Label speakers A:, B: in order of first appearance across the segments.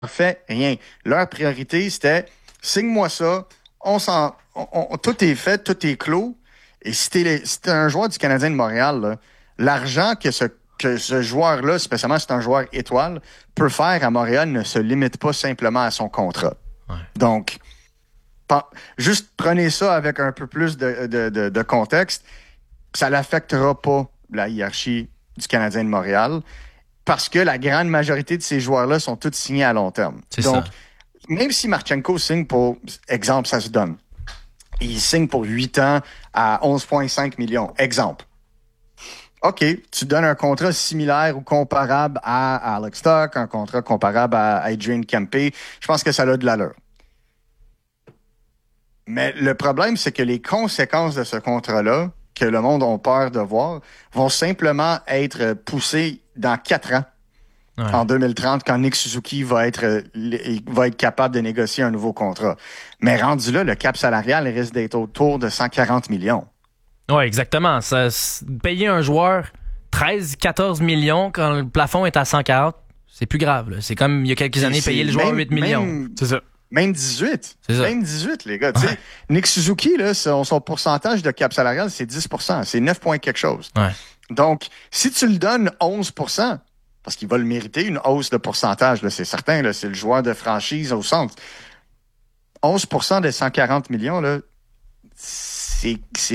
A: fait rien. Leur priorité, c'était signe-moi ça, tout est fait, tout est clos. Et si t'es un joueur du Canadien de Montréal, là, l'argent que ce joueur-là, spécialement si c'est un joueur étoile, peut faire à Montréal ne se limite pas simplement à son contrat.
B: Ouais.
A: Donc, juste prenez ça avec un peu plus de contexte. Ça n'affectera pas la hiérarchie du Canadien de Montréal parce que la grande majorité de ces joueurs-là sont tous signés à long terme.
B: C'est
A: Donc,
B: ça.
A: même si Marchenko signe pour, exemple, ça se donne, il signe pour 8 ans à 11,5 millions, exemple. OK, tu donnes un contrat similaire ou comparable à Alex Stock, un contrat comparable à Adrian Kempe. Je pense que ça a de l'allure. Mais le problème, c'est que les conséquences de ce contrat-là, que le monde a peur de voir, vont simplement être poussées dans 4 ans. Ouais. En 2030, quand Nick Suzuki va être capable de négocier un nouveau contrat. Mais rendu là, le cap salarial risque d'être autour de 140 millions.
B: Oui, exactement. Payer un joueur 13-14 millions quand le plafond est à 140, c'est plus grave. Là. C'est comme il y a quelques années, payer le joueur 8 millions.
A: C'est ça. Même 18.
B: C'est ça.
A: Même 18, les gars. Ouais. Nick Suzuki, là, son pourcentage de cap salarial, c'est 10%. C'est 9 points quelque chose.
B: Ouais.
A: Donc, si tu le donnes 11%, parce qu'il va le mériter, une hausse de pourcentage, là, c'est certain, là, c'est le joueur de franchise au centre. 11% des 140 millions, là, c'est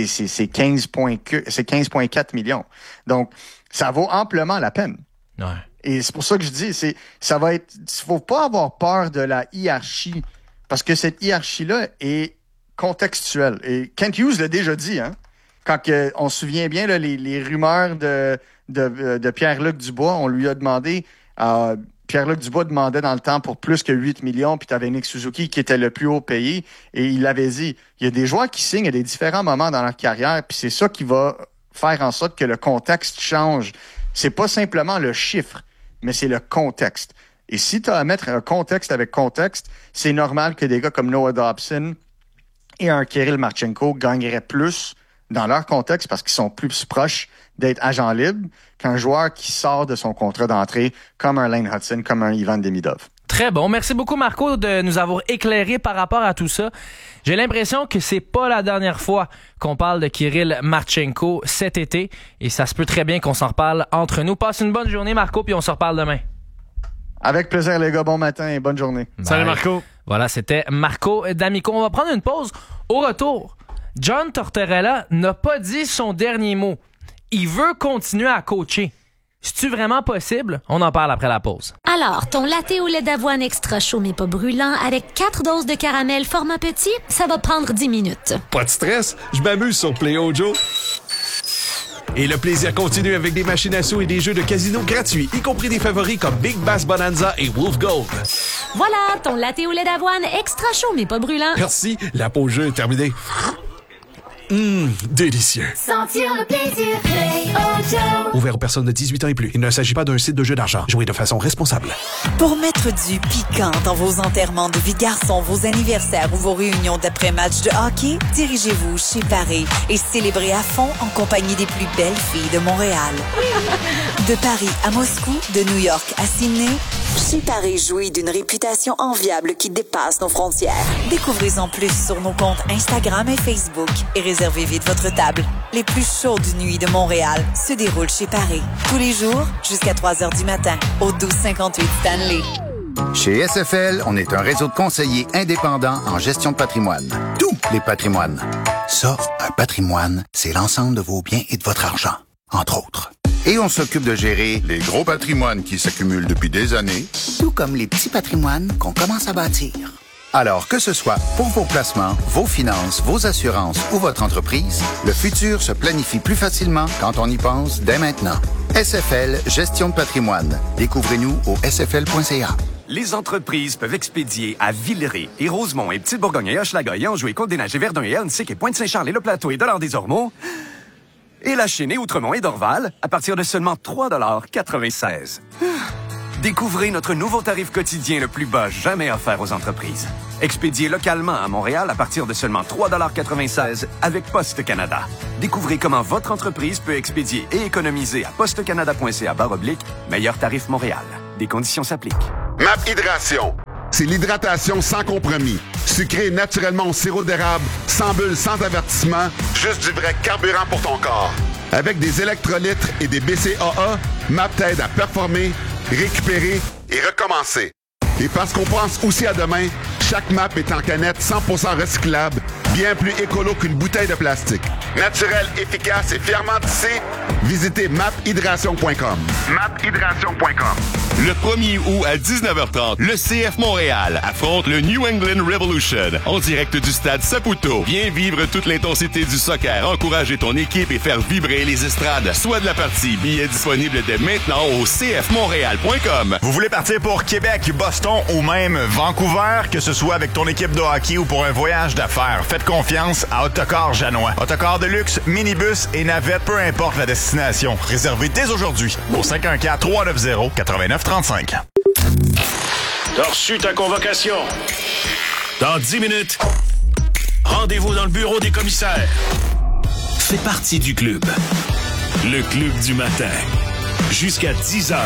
A: 15,4 millions. Donc, ça vaut amplement la peine.
B: Ouais.
A: Et c'est pour ça que je dis, faut pas avoir peur de la hiérarchie, parce que cette hiérarchie-là est contextuelle. Et Kent Hughes l'a déjà dit, hein, quand on se souvient bien, là, les rumeurs de Pierre-Luc Dubois, on lui a demandé, Pierre-Luc Dubois demandait dans le temps pour plus que 8 millions, puis tu avais Nick Suzuki qui était le plus haut payé, et il l'avait dit, il y a des joueurs qui signent à des différents moments dans leur carrière, puis c'est ça qui va faire en sorte que le contexte change. C'est pas simplement le chiffre, mais c'est le contexte. Et si tu as à mettre un contexte avec contexte, c'est normal que des gars comme Noah Dobson et un Kirill Marchenko gagneraient plus dans leur contexte parce qu'ils sont plus proches d'être agent libre qu'un joueur qui sort de son contrat d'entrée comme un Lane Hudson, comme un Ivan Demidov.
B: Très bon. Merci beaucoup, Marco, de nous avoir éclairé par rapport à tout ça. J'ai l'impression que c'est pas la dernière fois qu'on parle de Kirill Marchenko cet été et ça se peut très bien qu'on s'en reparle entre nous. Passe une bonne journée, Marco, puis on se reparle demain.
A: Avec plaisir, les gars. Bon matin et bonne journée.
B: Bye.
C: Salut, Marco.
B: Voilà, c'était Marco D'Amico. On va prendre une pause. Au retour, John Tortorella n'a pas dit son dernier mot. Il veut continuer à coacher. C'est-tu vraiment possible? On en parle après la pause.
D: Alors, ton latte au lait d'avoine extra chaud mais pas brûlant avec 4 doses de caramel format petit, ça va prendre 10 minutes.
E: Pas de stress, je m'amuse sur Play Ojo. Et le plaisir continue avec des machines à sous et des jeux de casino gratuits, y compris des favoris comme Big Bass Bonanza et Wolf Gold.
D: Voilà, ton latte au lait d'avoine extra chaud mais pas brûlant.
E: Merci, la pause jeu est terminée. Délicieux.
F: Sentir le plaisir, Play Ojo.
E: Ouvert aux personnes de 18 ans et plus. Il ne s'agit pas d'un site de jeu d'argent. Jouez de façon responsable.
G: Pour mettre du piquant dans vos enterrements de vie de garçon, vos anniversaires ou vos réunions d'après-match de hockey, dirigez-vous chez Paris et célébrez à fond en compagnie des plus belles filles de Montréal. De Paris à Moscou, de New York à Sydney, chez Paris jouit d'une réputation enviable qui dépasse nos frontières. Découvrez-en plus sur nos comptes Instagram et Facebook et réservez vite votre table. Les plus chaudes nuits de Montréal se déroulent chez Paris. Tous les jours, jusqu'à 3h du matin, au 1258 Stanley.
H: Chez SFL, on est un réseau de conseillers indépendants en gestion de patrimoine. Tous les patrimoines. Ça, un patrimoine, c'est l'ensemble de vos biens et de votre argent, entre autres. Et on s'occupe de gérer les gros patrimoines qui s'accumulent depuis des années, tout comme les petits patrimoines qu'on commence à bâtir. Alors, que ce soit pour vos placements, vos finances, vos assurances ou votre entreprise, le futur se planifie plus facilement quand on y pense dès maintenant. SFL Gestion de patrimoine. Découvrez-nous au sfl.ca.
I: Les entreprises peuvent expédier à Villeray et Rosemont et Petite-Bourgogne et Hochelaga et Anjou et Côte-des-Neiges et Verdun et Ahuntsic et Pointe-Saint-Charles et Le Plateau et Dollard-des-Ormeaux et La Chênaie, Outremont et Dorval à partir de seulement 3,96 $. Découvrez notre nouveau tarif quotidien le plus bas jamais offert aux entreprises. Expédié localement à Montréal à partir de seulement 3,96 $ avec Poste Canada. Découvrez comment votre entreprise peut expédier et économiser à postecanada.ca/meilleur tarif Montréal. Des conditions s'appliquent.
C: MAP Hydration. C'est l'hydratation sans compromis. Sucré naturellement au sirop d'érable, sans bulles, sans avertissement, juste du vrai carburant pour ton corps. Avec des électrolytes et des BCAA, MAP t'aide à performer, récupérer et recommencer. Et parce qu'on pense aussi à demain, chaque MAP est en canette 100% recyclable, bien plus écolo qu'une bouteille de plastique. Naturel, efficace et fièrement tissé, visitez maphydration.com. Maphydration.com.
J: Le 1er août à 19h30, le CF Montréal affronte le New England Revolution en direct du stade Saputo. Viens vivre toute l'intensité du soccer, encourager ton équipe et faire vibrer les estrades. Soit de la partie, billets disponibles dès maintenant au cfmontréal.com.
K: Vous voulez partir pour Québec, Boston ou même Vancouver, que ce soit avec ton équipe de hockey ou pour un voyage d'affaires, faites confiance à Autocar Janois. Autocar de luxe, minibus et navette, peu importe la destination. Réservez dès aujourd'hui au 514-390-8935.
L: T'as reçu ta convocation. Dans 10 minutes, rendez-vous dans le bureau des commissaires. Fais partie du club. Le club du matin. Jusqu'à 10h.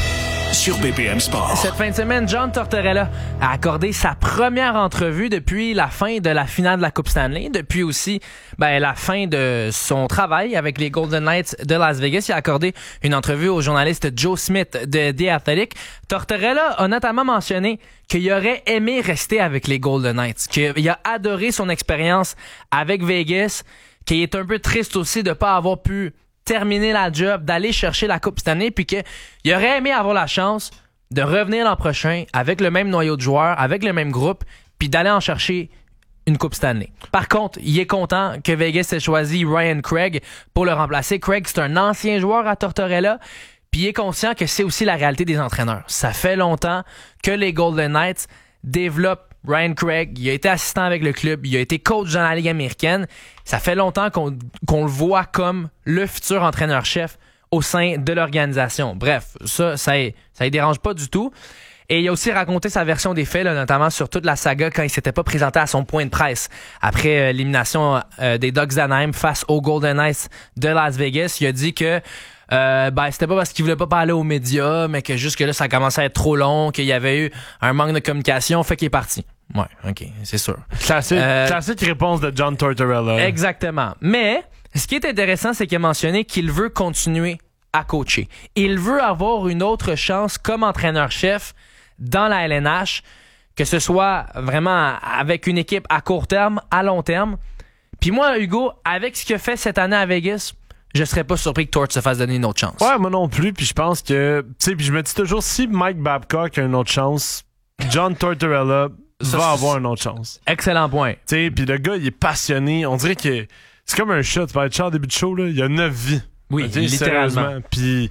L: Sur BPM Sport.
B: Cette fin de semaine, John Tortorella a accordé sa première entrevue depuis la fin de la finale de la Coupe Stanley, depuis aussi la fin de son travail avec les Golden Knights de Las Vegas. Il a accordé une entrevue au journaliste Joe Smith de The Athletic. Tortorella a notamment mentionné qu'il aurait aimé rester avec les Golden Knights, qu'il a adoré son expérience avec Vegas, qu'il est un peu triste aussi de ne pas avoir pu terminer la job, d'aller chercher la Coupe Stanley, puis qu'il aurait aimé avoir la chance de revenir l'an prochain avec le même noyau de joueurs, avec le même groupe, puis d'aller en chercher une Coupe Stanley. Par contre, il est content que Vegas ait choisi Ryan Craig pour le remplacer. Craig, c'est un ancien joueur à Tortorella, puis il est conscient que c'est aussi la réalité des entraîneurs. Ça fait longtemps que les Golden Knights développent Ryan Craig. Il a été assistant avec le club, il a été coach dans la Ligue américaine. Ça fait longtemps qu'on le voit comme le futur entraîneur-chef au sein de l'organisation. Bref, ça ne dérange pas du tout. Et il a aussi raconté sa version des faits, là, notamment sur toute la saga quand il s'était pas présenté à son point de presse après l'élimination des Ducks d'Anaheim face aux Golden Knights de Las Vegas. Il a dit que c'était pas parce qu'il voulait pas parler aux médias, mais que jusque là ça commençait à être trop long, qu'il y avait eu un manque de communication, fait qu'il est parti. Ouais, ok, c'est sûr.
M: Classique réponse de John Tortorella.
B: Exactement. Mais ce qui est intéressant, c'est qu'il a mentionné qu'il veut continuer à coacher. Il veut avoir une autre chance comme entraîneur-chef dans la LNH, que ce soit vraiment avec une équipe à court terme, à long terme. Puis moi, Hugo, avec ce qu'il a fait cette année à Vegas, je serais pas surpris que Tort se fasse donner une autre chance.
M: Ouais, moi non plus. Puis je pense que, tu sais, puis je me dis toujours, si Mike Babcock a une autre chance, John Tortorella va avoir une autre chance.
B: Excellent point.
M: Tu sais, puis le gars, il est passionné. On dirait que c'est comme un chat. Tu vas être chat au début de show, là. Il y a 9 vies.
B: Oui, littéralement.
M: Puis,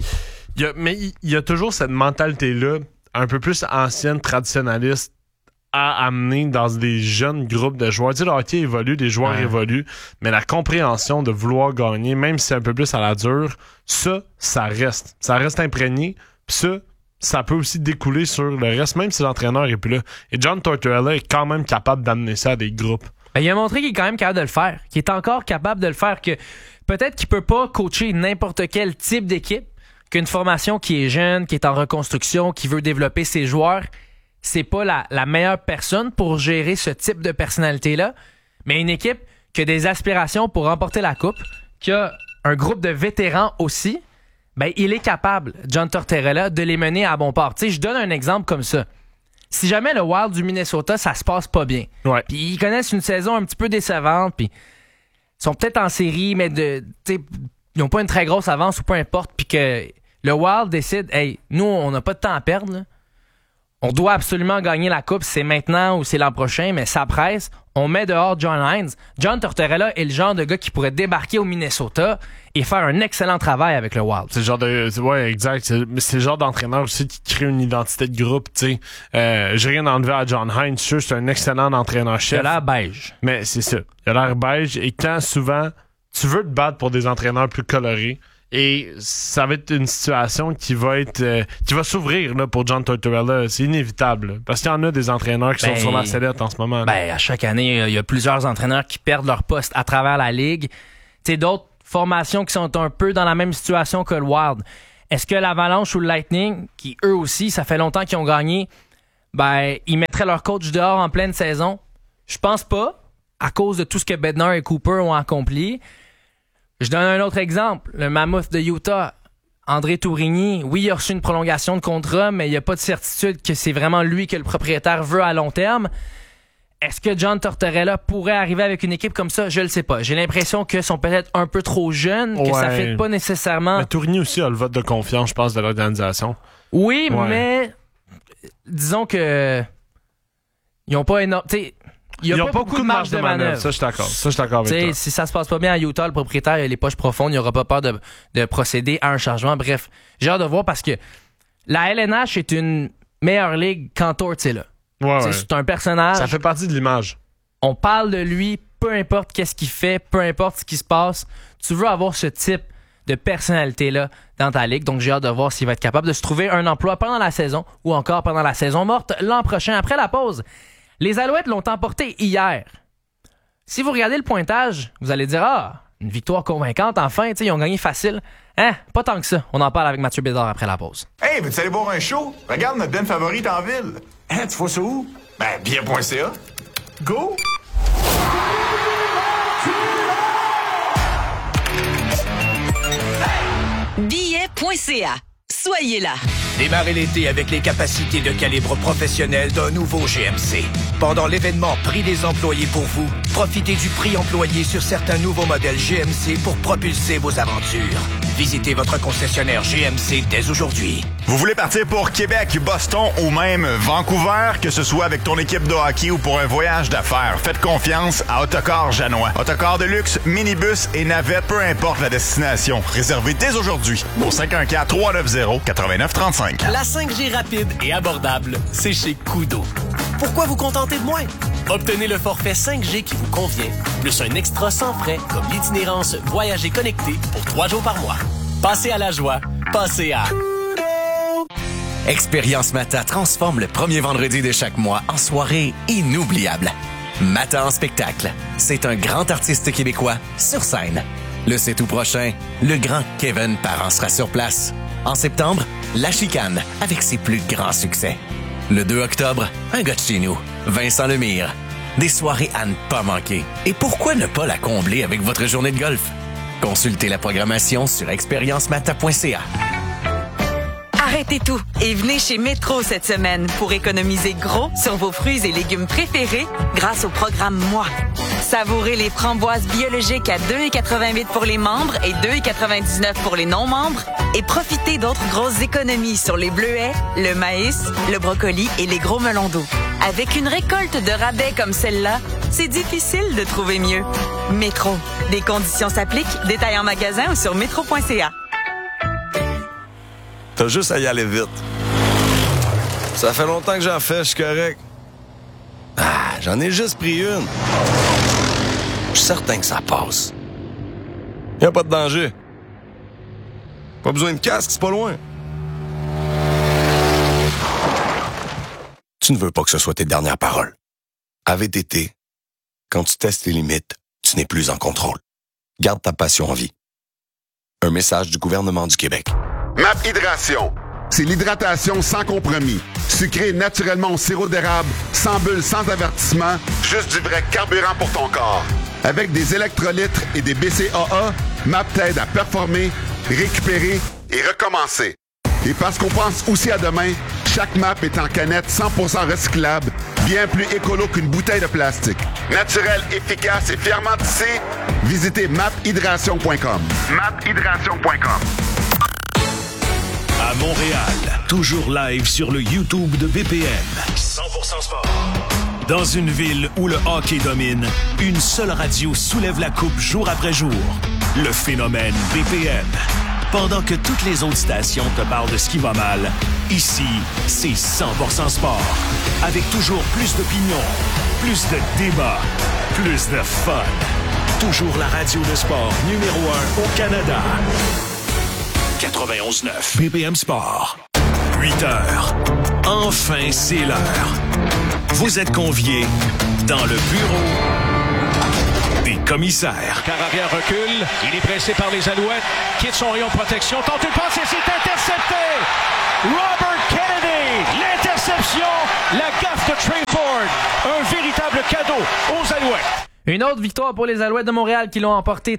M: il y a toujours cette mentalité-là, un peu plus ancienne, traditionnaliste, à amener dans des jeunes groupes de joueurs. Tu sais, le hockey évolue, les joueurs évoluent, mais la compréhension de vouloir gagner, même si c'est un peu plus à la dure, ça reste. Ça reste imprégné. Puis ça peut aussi découler sur le reste, même si l'entraîneur est plus là. Et John Tortorella est quand même capable d'amener ça à des groupes.
B: Ben, il a montré qu'il est quand même capable de le faire, qu'il est encore capable de le faire, que peut-être qu'il peut pas coacher n'importe quel type d'équipe, qu'une formation qui est jeune, qui est en reconstruction, qui veut développer ses joueurs, c'est pas la meilleure personne pour gérer ce type de personnalité-là, mais une équipe qui a des aspirations pour remporter la Coupe, qui a un groupe de vétérans aussi, ben il est capable, John Tortorella, de les mener à bon port. Tu sais, je donne un exemple comme ça. Si jamais le Wild du Minnesota, ça se passe pas bien, puis ils connaissent une saison un petit peu décevante, puis ils sont peut-être en série, mais ils n'ont pas une très grosse avance ou peu importe, puis que le Wild décide, hey, nous, on n'a pas de temps à perdre, là. On doit absolument gagner la Coupe, c'est maintenant ou c'est l'an prochain, mais ça presse. On met dehors John Hines. John Tortorella est le genre de gars qui pourrait débarquer au Minnesota et faire un excellent travail avec le Wild.
M: C'est le genre de... Ouais, exact. C'est le genre d'entraîneur aussi qui crée une identité de groupe, tu sais. J'ai rien enlevé à John Hines. Je suis sûr, c'est un excellent entraîneur-chef.
B: Il a l'air beige.
M: Mais c'est ça. Il a l'air beige. Et quand souvent, tu veux te battre pour des entraîneurs plus colorés, et ça va être une situation qui va s'ouvrir là, pour John Tortorella. C'est inévitable. Là, parce qu'il y en a des entraîneurs qui sont sur la sellette en ce moment.
B: À chaque année, il y a plusieurs entraîneurs qui perdent leur poste à travers la Ligue. Tu sais, d'autres formations qui sont un peu dans la même situation que le Wild. Est-ce que l'Avalanche ou le Lightning, qui eux aussi, ça fait longtemps qu'ils ont gagné ils mettraient leur coach dehors en pleine saison? Je pense pas, à cause de tout ce que Bednar et Cooper ont accompli. Je donne un autre exemple. Le Mammoth de Utah, André Tourigny, oui, il a reçu une prolongation de contrat, mais il n'y a pas de certitude que c'est vraiment lui que le propriétaire veut à long terme. Est-ce que John Tortorella pourrait arriver avec une équipe comme ça? Je le sais pas. J'ai l'impression qu'ils sont peut-être un peu trop jeunes, que ça ne fait pas nécessairement...
M: Mais Tourigny aussi a le vote de confiance, je pense, de l'organisation.
B: Oui, mais disons que ils n'ont pas énorme... Il n'y a pas beaucoup de marge de manœuvre.
M: Ça, je suis d'accord avec toi.
B: Si ça se passe pas bien à Utah, le propriétaire a les poches profondes, il n'aura pas peur de procéder à un changement. Bref, j'ai hâte de voir parce que la LNH est une meilleure ligue quand Torts est là. C'est un personnage.
M: Ça fait partie de l'image.
B: On parle de lui, peu importe qu'est-ce qu'il fait, peu importe ce qui se passe. Tu veux avoir ce type de personnalité-là dans ta ligue. Donc, j'ai hâte de voir s'il va être capable de se trouver un emploi pendant la saison ou encore pendant la saison morte l'an prochain, après la pause. Les Alouettes l'ont emporté hier. Si vous regardez le pointage, vous allez dire « Ah, une victoire convaincante, enfin, ils ont gagné facile. » Pas tant que ça. On en parle avec Mathieu Bédard après la pause.
K: Hey, veux-tu aller voir un show? Regarde notre band favorite en ville. Tu vois ça où? Bien.ca. Go!
G: Billet.ca. Soyez là.
N: Démarrez l'été avec les capacités de calibre professionnel d'un nouveau GMC. Pendant l'événement Prix des employés pour vous, profitez du prix employé sur certains nouveaux modèles GMC pour propulser vos aventures. Visitez votre concessionnaire GMC dès aujourd'hui.
K: Vous voulez partir pour Québec, Boston ou même Vancouver, que ce soit avec ton équipe de hockey ou pour un voyage d'affaires, faites confiance à Autocar Janois. Autocar de luxe, minibus et navette, peu importe la destination. Réservez dès aujourd'hui au 514-390-8935.
O: La 5G rapide et abordable, c'est chez Koodo. Pourquoi vous contenter de moins? Obtenez le forfait 5G qui vous convient, plus un extra sans frais comme l'itinérance Voyager connecté pour 3 jours par mois. Passez à la joie, passez à...
P: Expérience Mata transforme le premier vendredi de chaque mois en soirée inoubliable. Mata en spectacle, c'est un grand artiste québécois sur scène. Le 7 août prochain, le grand Kevin Parent sera sur place. En septembre, La Chicane avec ses plus grands succès. Le 2 octobre, un gars de chez nous, Vincent Lemire. Des soirées à ne pas manquer. Et pourquoi ne pas la combler avec votre journée de golf? Consultez la programmation sur expériencemata.ca.
G: Arrêtez tout et venez chez Métro cette semaine pour économiser gros sur vos fruits et légumes préférés grâce au programme Moi. Savourez les framboises biologiques à 2,88 pour les membres et 2,99 pour les non-membres et profitez d'autres grosses économies sur les bleuets, le maïs, le brocoli et les gros melons d'eau. Avec une récolte de rabais comme celle-là, c'est difficile de trouver mieux. Métro. Des conditions s'appliquent. Détails en magasin ou sur métro.ca.
Q: T'as juste à y aller vite. Ça fait longtemps que j'en fais, je suis correct. J'en ai juste pris une. Je suis certain que ça passe. Y a pas de danger. Pas besoin de casque, c'est pas loin. Tu ne veux pas que ce soit tes dernières paroles. À VTT, quand tu testes tes limites, tu n'es plus en contrôle. Garde ta passion en vie. Un message du gouvernement du Québec.
C: MAP Hydration. C'est l'hydratation sans compromis. Sucré naturellement au sirop d'érable, sans bulles, sans avertissement, juste du vrai carburant pour ton corps. Avec des électrolytes et des BCAA, MAP t'aide à performer, récupérer et recommencer. Et parce qu'on pense aussi à demain, chaque MAP est en canette 100% recyclable, bien plus écolo qu'une bouteille de plastique. Naturel, efficace et fièrement tissé, visitez maphydration.com. maphydration.com.
L: À Montréal, toujours live sur le YouTube de BPM. 100% sport. Dans une ville où le hockey domine, une seule radio soulève la coupe jour après jour. Le phénomène BPM. Pendant que toutes les autres stations te parlent de ce qui va mal, ici, c'est 100% sport. Avec toujours plus d'opinions, plus de débats, plus de fun. Toujours la radio de sport numéro 1 au Canada. 91.9 BPM Sport. 8 heures. Enfin, c'est l'heure. Vous êtes conviés dans le bureau des commissaires.
R: Carrière recule. Il est pressé par les Alouettes. Quitte son rayon de protection. Tente une passe et c'est intercepté.
L: Robert Kennedy, l'interception, la gaffe de Trey Ford. Un véritable cadeau aux Alouettes.
B: Une autre victoire pour les Alouettes de Montréal qui l'ont emporté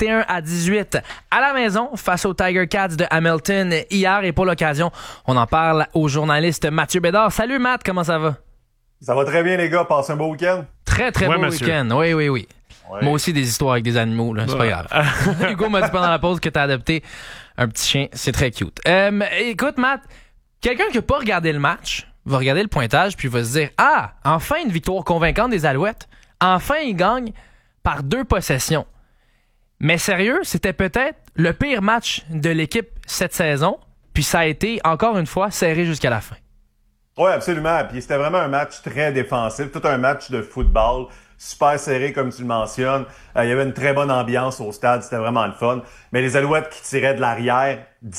B: 31-18 à la maison face aux Tiger Cats de Hamilton hier. Et pour l'occasion, on en parle au journaliste Mathieu Bédard. Salut Matt, comment ça va?
R: Ça va très bien les gars, passez un beau week-end?
B: Très beau week-end, oui. Ouais. Moi aussi des histoires avec des animaux, là. C'est pas grave. Hugo m'a dit pendant la pause que t'as adopté un petit chien, c'est très cute. Écoute Matt, quelqu'un qui n'a pas regardé le match va regarder le pointage puis va se dire « Ah, enfin une victoire convaincante des Alouettes. Enfin, ils gagnent par 2 possessions. » Mais sérieux, c'était peut-être le pire match de l'équipe cette saison, puis ça a été, encore une fois, serré jusqu'à la fin.
R: Oui, absolument. Puis c'était vraiment un match très défensif, tout un match de football, super serré comme tu le mentionnes. Il y avait une très bonne ambiance au stade, c'était vraiment le fun. Mais les Alouettes qui tiraient de l'arrière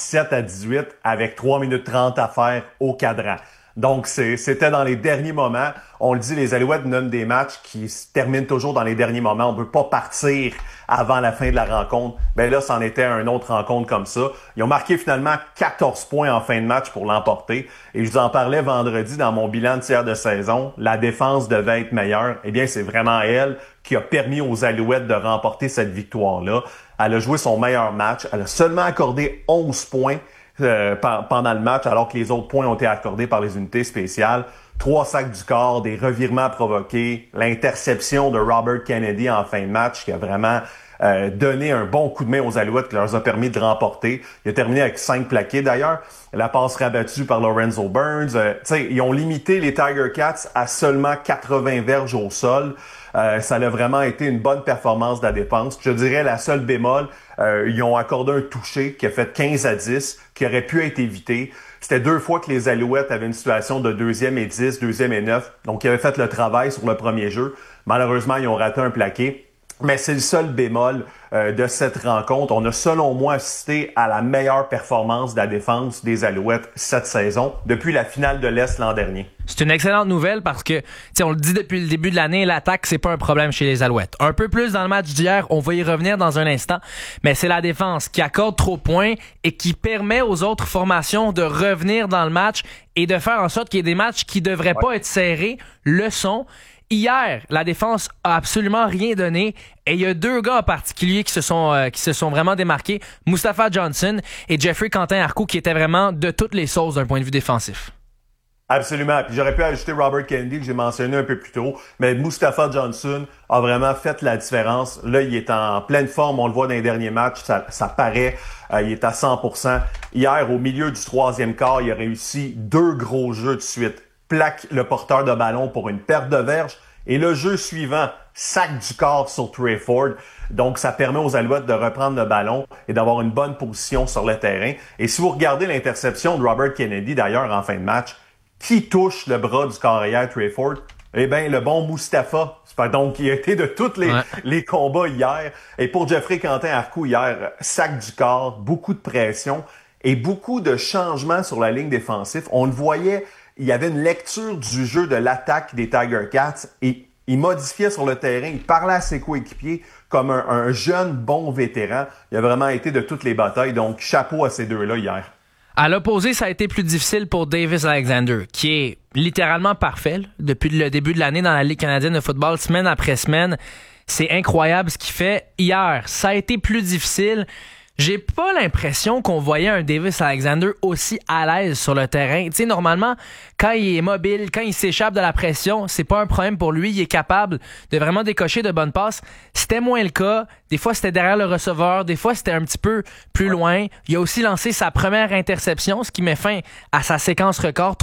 R: 17-18 avec 3 minutes 30 à faire au cadran. Donc, c'était dans les derniers moments. On le dit, les Alouettes nomment des matchs qui se terminent toujours dans les derniers moments. On ne peut pas partir avant la fin de la rencontre. Ben là, c'en était une autre rencontre comme ça. Ils ont marqué finalement 14 points en fin de match pour l'emporter. Et je vous en parlais vendredi dans mon bilan de tiers de saison. La défense devait être meilleure. Eh bien, c'est vraiment elle qui a permis aux Alouettes de remporter cette victoire-là. Elle a joué son meilleur match. Elle a seulement accordé 11 points. Pendant le match, alors que les autres points ont été accordés par les unités spéciales. 3 sacs du corps, des revirements provoqués, l'interception de Robert Kennedy en fin de match qui a vraiment donné un bon coup de main aux Alouettes qui leur a permis de remporter. Il a terminé avec 5 plaqués d'ailleurs. La passe rabattue par Lorenzo Burns. Ils ont limité les Tiger Cats à seulement 80 verges au sol. Ça a vraiment été une bonne performance de la défense. Je dirais la seule bémol, ils ont accordé un touché qui a fait 15-10, qui aurait pu être évité. C'était 2 fois que les Alouettes avaient une situation de 2e et 10, 2e et 9. Donc, ils avaient fait le travail sur le premier jeu. Malheureusement, ils ont raté un plaqué. Mais c'est le seul bémol de cette rencontre. On a, selon moi, assisté à la meilleure performance de la défense des Alouettes cette saison, depuis la finale de l'Est l'an dernier.
B: C'est une excellente nouvelle parce que, on le dit depuis le début de l'année, l'attaque, c'est pas un problème chez les Alouettes. Un peu plus dans le match d'hier, on va y revenir dans un instant, mais c'est la défense qui accorde trop de points et qui permet aux autres formations de revenir dans le match et de faire en sorte qu'il y ait des matchs qui devraient pas être serrés, le sont. Hier, la défense a absolument rien donné et il y a 2 gars en particulier qui se sont vraiment démarqués, Mustapha Johnson et Jeffrey Quentin-Arcou, qui étaient vraiment de toutes les sauces d'un point de vue défensif.
R: Absolument. Puis j'aurais pu ajouter Robert Kennedy que j'ai mentionné un peu plus tôt, mais Mustapha Johnson a vraiment fait la différence. Là, il est en pleine forme, on le voit dans les derniers matchs, ça paraît, il est à 100%. Hier, au milieu du 3e quart, il a réussi 2 gros jeux de suite. Plaque le porteur de ballon pour une perte de verge. Et le jeu suivant, sac du corps sur Trey Ford. Donc, ça permet aux Alouettes de reprendre le ballon et d'avoir une bonne position sur le terrain. Et si vous regardez l'interception de Robert Kennedy, d'ailleurs, en fin de match, qui touche le bras du carrière Trey Ford? Eh bien, le bon Mustapha. Donc, il a été de tous les combats hier. Et pour Jeffrey Quentin-Arcou, hier, sac du corps, beaucoup de pression et beaucoup de changements sur la ligne défensive. On le voyait... Il y avait une lecture du jeu de l'attaque des Tiger Cats et il modifiait sur le terrain, il parlait à ses coéquipiers comme un jeune bon vétéran. Il a vraiment été de toutes les batailles, donc chapeau à ces 2-là hier.
B: À l'opposé, ça a été plus difficile pour Davis Alexander, qui est littéralement parfait depuis le début de l'année dans la Ligue canadienne de football, semaine après semaine. C'est incroyable ce qu'il fait. Hier, ça a été plus difficile. J'ai pas l'impression qu'on voyait un Davis Alexander aussi à l'aise sur le terrain. Tu sais, normalement, quand il est mobile, quand il s'échappe de la pression, c'est pas un problème pour lui. Il est capable de vraiment décocher de bonnes passes. C'était moins le cas. Des fois, c'était derrière le receveur. Des fois, c'était un petit peu plus loin. Il a aussi lancé sa première interception, ce qui met fin à sa séquence record.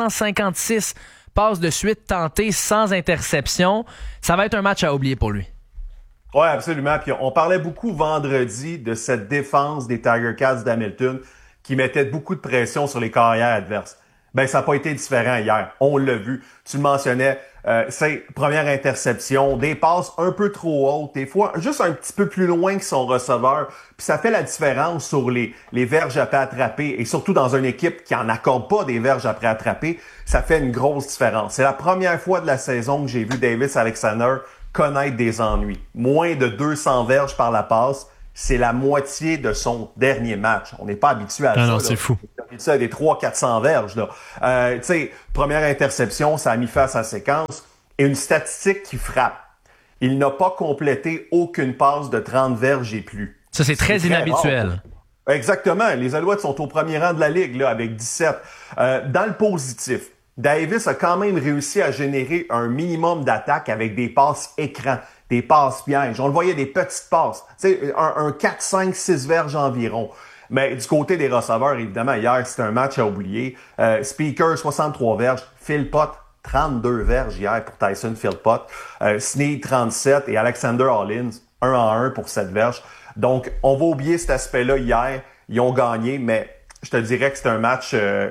B: 356 passes de suite tentées sans interception. Ça va être un match à oublier pour lui.
R: Oui, absolument. Puis on parlait beaucoup vendredi de cette défense des Tiger Cats d'Hamilton qui mettait beaucoup de pression sur les carrières adverses. Ben, ça n'a pas été différent hier. On l'a vu. Tu le mentionnais, c'est première interception, des passes un peu trop hautes, des fois juste un petit peu plus loin que son receveur. Puis ça fait la différence sur les verges après attraper et surtout dans une équipe qui en accorde pas des verges après attraper, ça fait une grosse différence. C'est la première fois de la saison que j'ai vu Davis Alexander connaître des ennuis. Moins de 200 verges par la passe, c'est la moitié de son dernier match. On n'est pas habitué à ça.
M: Non, c'est fou.
R: tu sais, des 300-400 verges, là. Tu sais, première interception, ça a mis fin à sa séquence. Et une statistique qui frappe. Il n'a pas complété aucune passe de 30 verges et plus.
B: Ça, c'est très inhabituel.
R: Rare. Exactement. Les Alouettes sont au premier rang de la Ligue, là, avec 17. Dans le positif, Davis a quand même réussi à générer un minimum d'attaque avec des passes écran, des passes pièges. On le voyait, des petites passes. Tu sais, un 4, 5, 6 verges environ. Mais du côté des receveurs, évidemment, hier, c'était un match à oublier. Speaker, 63 verges. Philpott, 32 verges hier pour Tyson Philpott. Snead, 37. Et Alexander Hollins, 1-1 pour 7 verges. Donc, on va oublier cet aspect-là hier. Ils ont gagné, mais je te dirais que c'est un match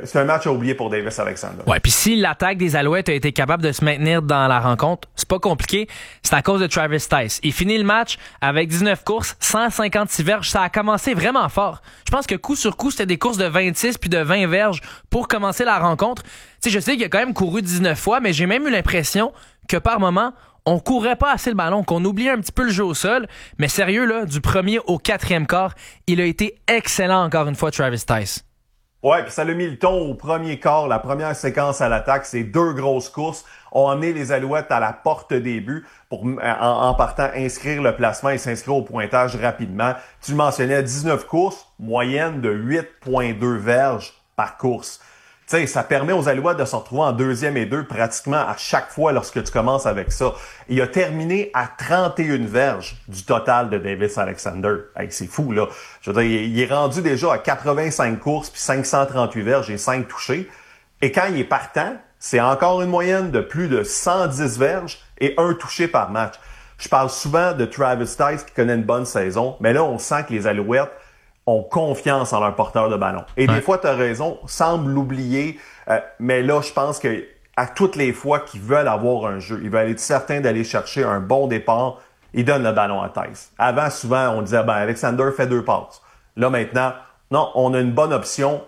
R: à oublier pour Davis Alexander.
B: Ouais, puis si l'attaque des Alouettes a été capable de se maintenir dans la rencontre, c'est pas compliqué, c'est à cause de Travis Tice. Il finit le match avec 19 courses, 156 verges, ça a commencé vraiment fort. Je pense que coup sur coup, c'était des courses de 26 puis de 20 verges pour commencer la rencontre. Tu sais, je sais qu'il a quand même couru 19 fois, mais j'ai même eu l'impression que par moment, on courait pas assez le ballon, qu'on oubliait un petit peu le jeu au sol. Mais sérieux, là, du premier au 4e quart, il a été excellent encore une fois, Travis Tice.
R: Ouais, puis ça l'a mis le ton au premier quart, la première séquence à l'attaque. Ces 2 grosses courses ont amené les Alouettes à la porte des buts pour, en partant, inscrire le placement et s'inscrire au pointage rapidement. Tu le mentionnais, 19 courses, moyenne de 8,2 verges par course. Tu sais, ça permet aux Alouettes de se retrouver en 2e et 2 pratiquement à chaque fois lorsque tu commences avec ça. Il a terminé à 31 verges du total de Davis Alexander. Hey, c'est fou, là. Je veux dire, il est rendu déjà à 85 courses puis 538 verges et 5 touchés. Et quand il est partant, c'est encore une moyenne de plus de 110 verges et 1 touché par match. Je parle souvent de Travis Tice qui connaît une bonne saison, mais là, on sent que les Alouettes ont confiance en leur porteur de ballon. Et des fois, tu as raison, semble l'oublier, mais là, je pense que à toutes les fois qu'ils veulent avoir un jeu, ils veulent être certains d'aller chercher un bon départ, ils donnent le ballon à Tice. Avant, souvent, on disait, Alexander fait 2 passes. Là, maintenant, non, on a une bonne option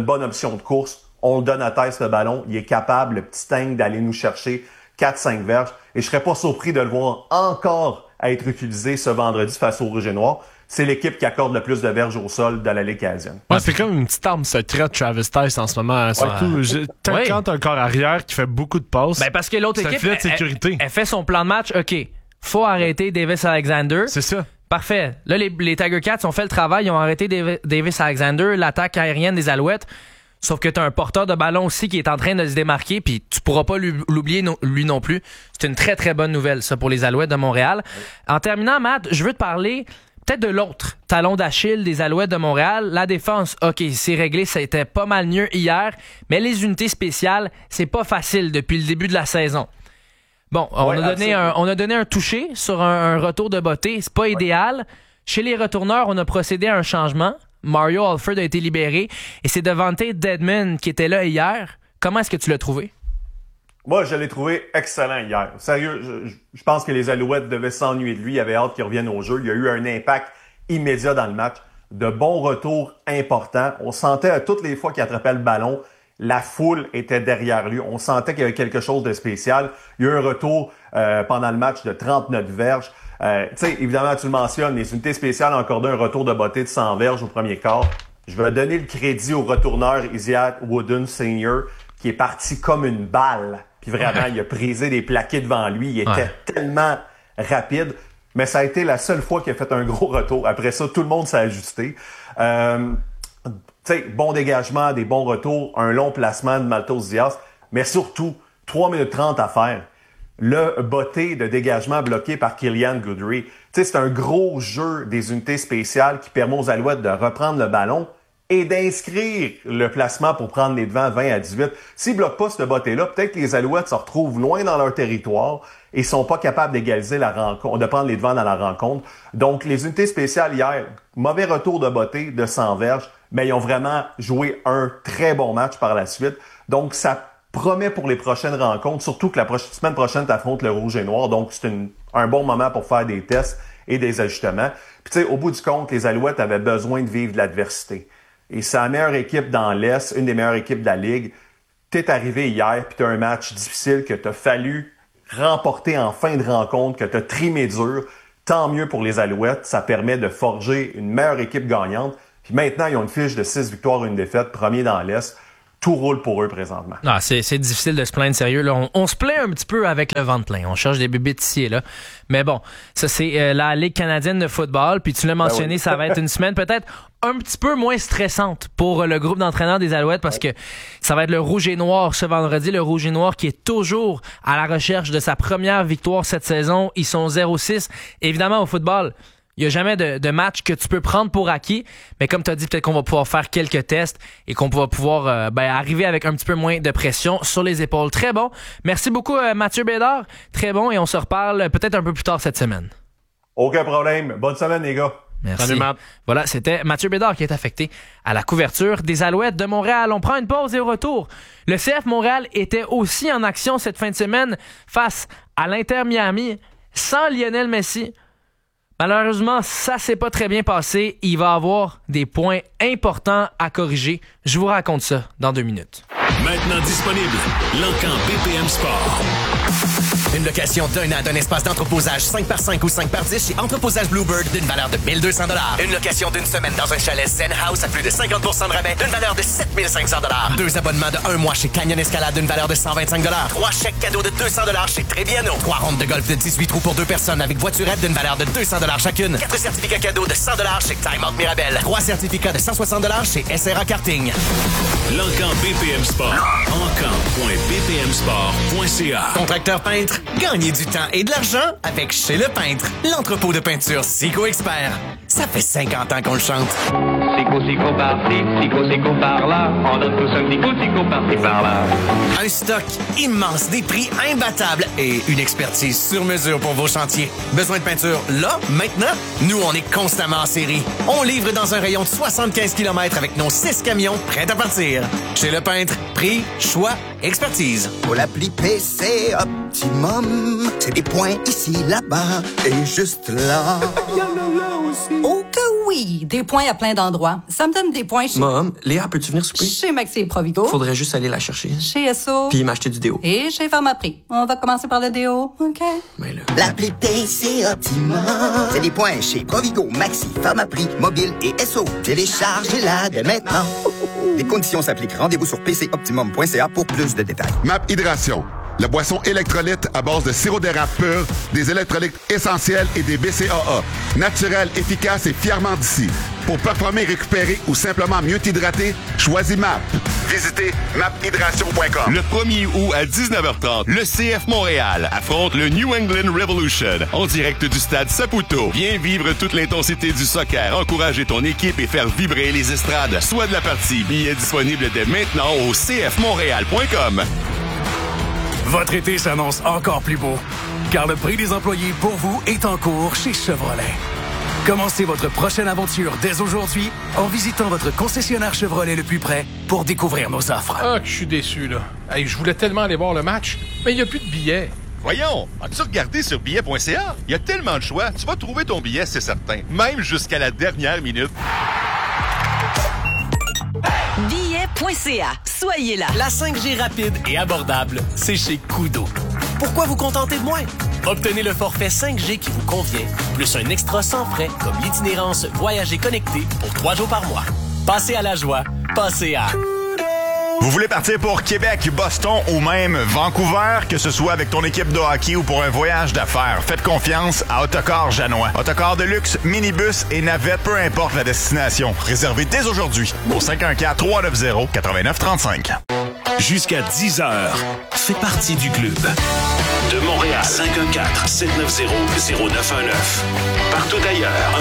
R: de course, on donne à Tice le ballon, il est capable, le petit tank, d'aller nous chercher 4-5 verges, et je serais pas surpris de le voir encore être utilisé ce vendredi face au Rouge et Noir. C'est l'équipe qui accorde le plus de verges au sol de la Ligue canadienne.
M: Ouais, c'est comme une petite arme secrète Travis Tice en ce moment. Surtout quand t'as un corps arrière qui fait beaucoup de passes.
B: Ben parce que l'autre équipe,
M: de sécurité.
B: Elle fait son plan de match. OK, faut arrêter Davis Alexander.
M: C'est ça.
B: Parfait. Là, les Tiger Cats ont fait le travail. Ils ont arrêté Davis Alexander, l'attaque aérienne des Alouettes. Sauf que t'as un porteur de ballon aussi qui est en train de se démarquer, puis tu pourras pas l'oublier lui non plus. C'est une très, très bonne nouvelle, ça, pour les Alouettes de Montréal. En terminant, Matt, je veux te parler peut-être de l'autre talon d'Achille des Alouettes de Montréal. La défense, OK, c'est réglé, ça a été pas mal mieux hier, mais les unités spéciales, c'est pas facile depuis le début de la saison. Bon, on a donné un toucher sur un retour de beauté, c'est pas idéal. Chez les retourneurs, on a procédé à un changement. Mario Alford a été libéré et c'est Devontae Dedmon qui était là hier. Comment est-ce que tu l'as trouvé?
R: Moi, je l'ai trouvé excellent hier. Sérieux, je pense que les Alouettes devaient s'ennuyer de lui. Il avait hâte qu'il revienne au jeu. Il y a eu un impact immédiat dans le match. De bons retours importants. On sentait à toutes les fois qu'il attrapait le ballon, la foule était derrière lui. On sentait qu'il y avait quelque chose de spécial. Il y a eu un retour pendant le match de 39 verges. Tu sais, évidemment, tu le mentionnes, les unités spéciales ont accordé un retour de beauté de 100 verges au premier quart. Je vais donner le crédit au retourneur Isiat Wooden Sr., qui est parti comme une balle. Puis vraiment, il a brisé des plaqués devant lui. Il était tellement rapide. Mais ça a été la seule fois qu'il a fait un gros retour. Après ça, tout le monde s'est ajusté. Tu sais, bon dégagement, des bons retours, un long placement de Maltos Diaz. Mais surtout, 3 minutes 30 à faire. Le botté de dégagement bloqué par Killian Goodry. Tu sais, c'est un gros jeu des unités spéciales qui permet aux Alouettes de reprendre le ballon et d'inscrire le placement pour prendre les devants 20-18. S'ils bloquent pas ce botté-là, peut-être que les Alouettes se retrouvent loin dans leur territoire et sont pas capables d'égaliser la rencontre, de prendre les devants dans la rencontre. Donc, les unités spéciales hier, mauvais retour de botté de 100 verges, mais ils ont vraiment joué un très bon match par la suite. Donc, ça promet pour les prochaines rencontres, surtout que la semaine prochaine, tu affrontes le Rouge et Noir. Donc, c'est un bon moment pour faire des tests et des ajustements. Puis, tu sais, au bout du compte, les Alouettes avaient besoin de vivre de l'adversité. Et c'est la meilleure équipe dans l'Est, une des meilleures équipes de la Ligue. T'es arrivé hier, puis t'as un match difficile que t'as fallu remporter en fin de rencontre, que t'as trimé dur. Tant mieux pour les Alouettes, ça permet de forger une meilleure équipe gagnante. Puis maintenant, ils ont une fiche de 6 victoires, 1 défaite, premier dans l'Est. Tout roule pour eux présentement.
B: Non, c'est difficile de se plaindre, sérieux. Là, on se plaint un petit peu avec le ventre plein. On cherche des bébites ici et là. Mais bon, ça c'est la Ligue canadienne de football. Puis tu l'as mentionné, ça va être une semaine peut-être un petit peu moins stressante pour le groupe d'entraîneurs des Alouettes parce que ça va être le Rouge et Noir ce vendredi. Le Rouge et Noir qui est toujours à la recherche de sa première victoire cette saison. Ils sont 0-6. Évidemment, au football, il n'y a jamais de match que tu peux prendre pour acquis, mais comme tu as dit, peut-être qu'on va pouvoir faire quelques tests et qu'on va pouvoir arriver avec un petit peu moins de pression sur les épaules. Très bon. Merci beaucoup, Mathieu Bédard. Très bon, et on se reparle peut-être un peu plus tard cette semaine.
R: Aucun problème. Bonne semaine, les gars.
B: Merci.
M: Salut, Matt.
B: Voilà, c'était Mathieu Bédard qui est affecté à la couverture des Alouettes de Montréal. On prend une pause et au retour. Le CF Montréal était aussi en action cette fin de semaine face à l'Inter Miami sans Lionel Messi. Malheureusement, ça s'est pas très bien passé. Il va avoir des points importants à corriger. Je vous raconte ça dans 2 minutes.
L: Maintenant disponible, l'Encan BPM Sport.
P: Une location d'un an d'un espace d'entreposage 5x5 ou 5x10 chez Entreposage Bluebird d'une valeur de 1 200 $. Une location d'une semaine dans un chalet Zen House à plus de 50 % de rabais d'une valeur de 7 500 $. 2 abonnements de 1 mois chez Canyon Escalade d'une valeur de 125 $. 3 chèques cadeaux de 200 $ chez Trébiano. 3 rondes de golf de 18 trous pour 2 personnes avec voiturette d'une valeur de 200 $ chacune. 4 certificats cadeaux de 100 $ chez Time Out Mirabel. 3 certificats de 160 $ chez SRA Karting.
L: L'Encan BPM Sport. Encan.bpmsport.ca.
P: Contracteur peintre, gagnez du temps et de l'argent avec Chez Le Peintre, l'entrepôt de peinture Sico Expert. Ça fait 50 ans qu'on le chante.
S: Sico par-ci, Sico par-là. On donne tous un Sico par-ci par-là.
P: Un stock immense, des prix imbattables et une expertise sur mesure pour vos chantiers. Besoin de peinture là, maintenant? Nous, on est constamment en série. On livre dans un rayon de 75 km avec nos 6 camions prêts à partir. Chez Le Peintre, prix, choix, expertise.
T: Pour l'appli PC Optimum, c'est des points ici, là-bas et juste là.
U: Oh que oui! Des points à plein d'endroits. Ça me donne des points chez...
V: Mom, Léa, peux-tu venir souper?
U: Chez Maxi et Provigo.
V: Faudrait juste aller la chercher.
U: Chez Esso.
V: Puis m'acheter du déo.
U: Et chez Pharmaprix. On va commencer par le déo, OK?
V: Mais là...
T: L'appli PC Optimum, c'est des points chez Provigo, Maxi, Pharmaprix, Mobile et Esso. Téléchargez-la dès maintenant. Les conditions s'appliquent. Rendez-vous sur pcoptimum.ca pour plus de détails.
C: MAP Hydration. La boisson électrolyte à base de sirop d'érable pur, des électrolytes essentiels et des BCAA. Naturel, efficace et fièrement d'ici. Pour performer, récupérer ou simplement mieux t'hydrater, choisis MAP. Visitez maphydration.com.
J: Le 1er août à 19h30, le CF Montréal affronte le New England Revolution en direct du stade Saputo. Viens vivre toute l'intensité du soccer, encourager ton équipe et faire vibrer les estrades. Soit de la partie, billets disponibles dès maintenant au cfmontréal.com.
L: Votre été s'annonce encore plus beau, car le prix des employés pour vous est en cours chez Chevrolet. Commencez votre prochaine aventure dès aujourd'hui en visitant votre concessionnaire Chevrolet le plus près pour découvrir nos offres.
W: Ah, que je suis déçu, là. Hey, je voulais tellement aller voir le match, mais il n'y a plus de billets.
J: Voyons, as-tu regardé sur billet.ca? Il y a tellement de choix, tu vas trouver ton billet, c'est certain. Même jusqu'à la dernière minute.
G: Billet.ca. Soyez là.
O: La 5G rapide et abordable, c'est chez Koodo. Pourquoi vous contenter de moins? Obtenez le forfait 5G qui vous convient, plus un extra sans frais comme l'itinérance Voyager connecté pour 3 jours par mois. Passez à la joie, passez à...
K: Vous voulez partir pour Québec, Boston ou même Vancouver, que ce soit avec ton équipe de hockey ou pour un voyage d'affaires, faites confiance à Autocar Janois. Autocar de luxe, minibus et navette, peu importe la destination. Réservez dès aujourd'hui au 514-390-8935.
L: Jusqu'à 10h, fais partie du club. De Montréal, 514-790-0919. Partout ailleurs,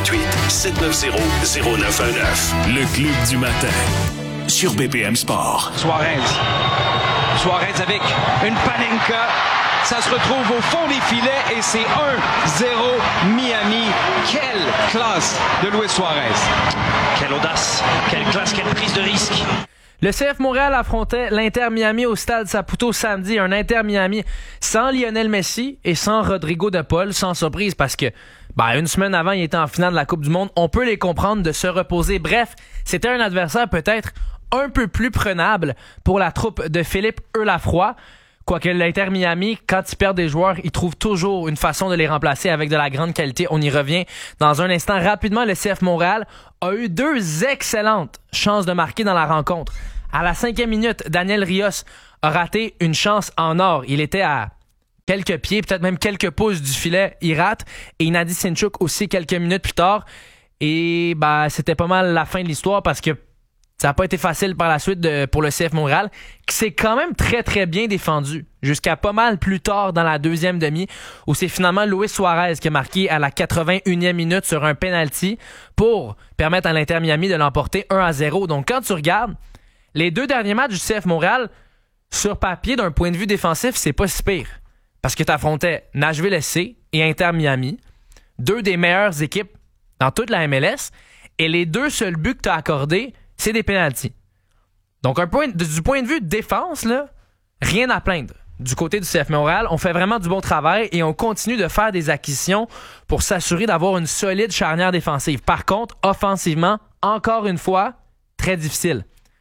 L: 1-888-790-0919. Le club du matin. Sur BPM Sport.
X: Suarez avec une panenka. Ça se retrouve au fond des filets et c'est 1-0 Miami. Quelle classe de Luis Suarez. Quelle audace, quelle classe, quelle prise de risque.
B: Le CF Montréal affrontait l'Inter Miami au stade Saputo samedi. Un Inter Miami sans Lionel Messi et sans Rodrigo de Paul, sans surprise parce que une semaine avant, il était en finale de la Coupe du Monde. On peut les comprendre de se reposer. Bref, c'était un adversaire peut-être un peu plus prenable pour la troupe de Philippe Eulafroy. Quoique l'Inter Miami, quand ils perdent des joueurs, ils trouvent toujours une façon de les remplacer avec de la grande qualité. On y revient dans un instant. Rapidement, le CF Montréal a eu 2 excellentes chances de marquer dans la rencontre. À la 5e minute, Daniel Rios a raté une chance en or. Il était à quelques pieds, peut-être même quelques pouces du filet. Il rate. Et Nadi Sinchuk aussi quelques minutes plus tard. Et c'était pas mal la fin de l'histoire parce que ça n'a pas été facile par la suite pour le CF Montréal, qui s'est quand même très, très bien défendu jusqu'à pas mal plus tard dans la 2e demi, où c'est finalement Luis Suarez qui a marqué à la 81e minute sur un penalty pour permettre à l'Inter Miami de l'emporter 1-0. Donc, quand tu regardes, les 2 derniers matchs du CF Montréal, sur papier, d'un point de vue défensif, c'est pas si pire. Parce que tu affrontais Nashville SC et Inter Miami, 2 des meilleures équipes dans toute la MLS, et les 2 seuls buts que tu as accordés, c'est des pénaltys. Donc, du point de vue de défense, là, rien à plaindre. Du côté du CF Montréal, on fait vraiment du bon travail et on continue de faire des acquisitions pour s'assurer d'avoir une solide charnière défensive. Par contre, offensivement, encore une fois, très difficile.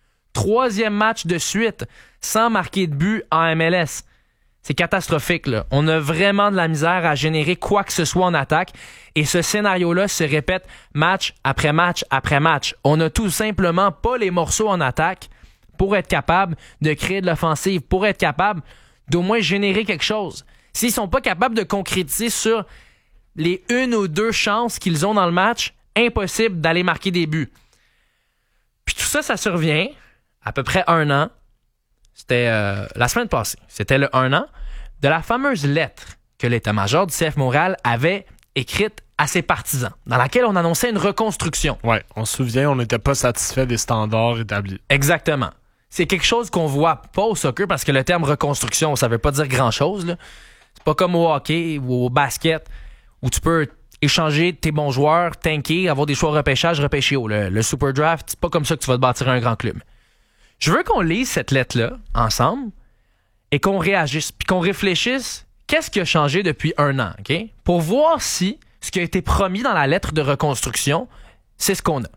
B: 3e match de suite sans marquer de but en MLS. C'est catastrophique, là. On a vraiment de la misère à générer quoi que ce soit en attaque. Et ce scénario-là se répète match après match après match. On n'a tout simplement pas les morceaux en attaque pour être capable de créer de l'offensive, pour être capable d'au moins générer quelque chose. S'ils sont pas capables de concrétiser sur les 1 ou 2 chances qu'ils ont dans le match, impossible d'aller marquer des buts. Puis tout ça, ça survient à peu près 1 an. C'était la semaine passée. C'était le 1 an de la fameuse lettre que l'état-major du CF Montréal avait écrite à ses partisans, dans laquelle on annonçait une reconstruction.
M: Ouais, on se souvient, on n'était pas satisfait des standards établis.
B: Exactement. C'est quelque chose qu'on voit pas au soccer parce que le terme reconstruction, ça veut pas dire grand-chose, là. C'est pas comme au hockey ou au basket où tu peux échanger tes bons joueurs, tanker, avoir des choix de repêchage, repêcher haut. Le Super Draft, c'est pas comme ça que tu vas te bâtir un grand club. Je veux qu'on lise cette lettre-là ensemble et qu'on réagisse, puis qu'on réfléchisse qu'est-ce qui a changé depuis 1 an, OK? Pour voir si ce qui a été promis dans la lettre de reconstruction, c'est ce qu'on a.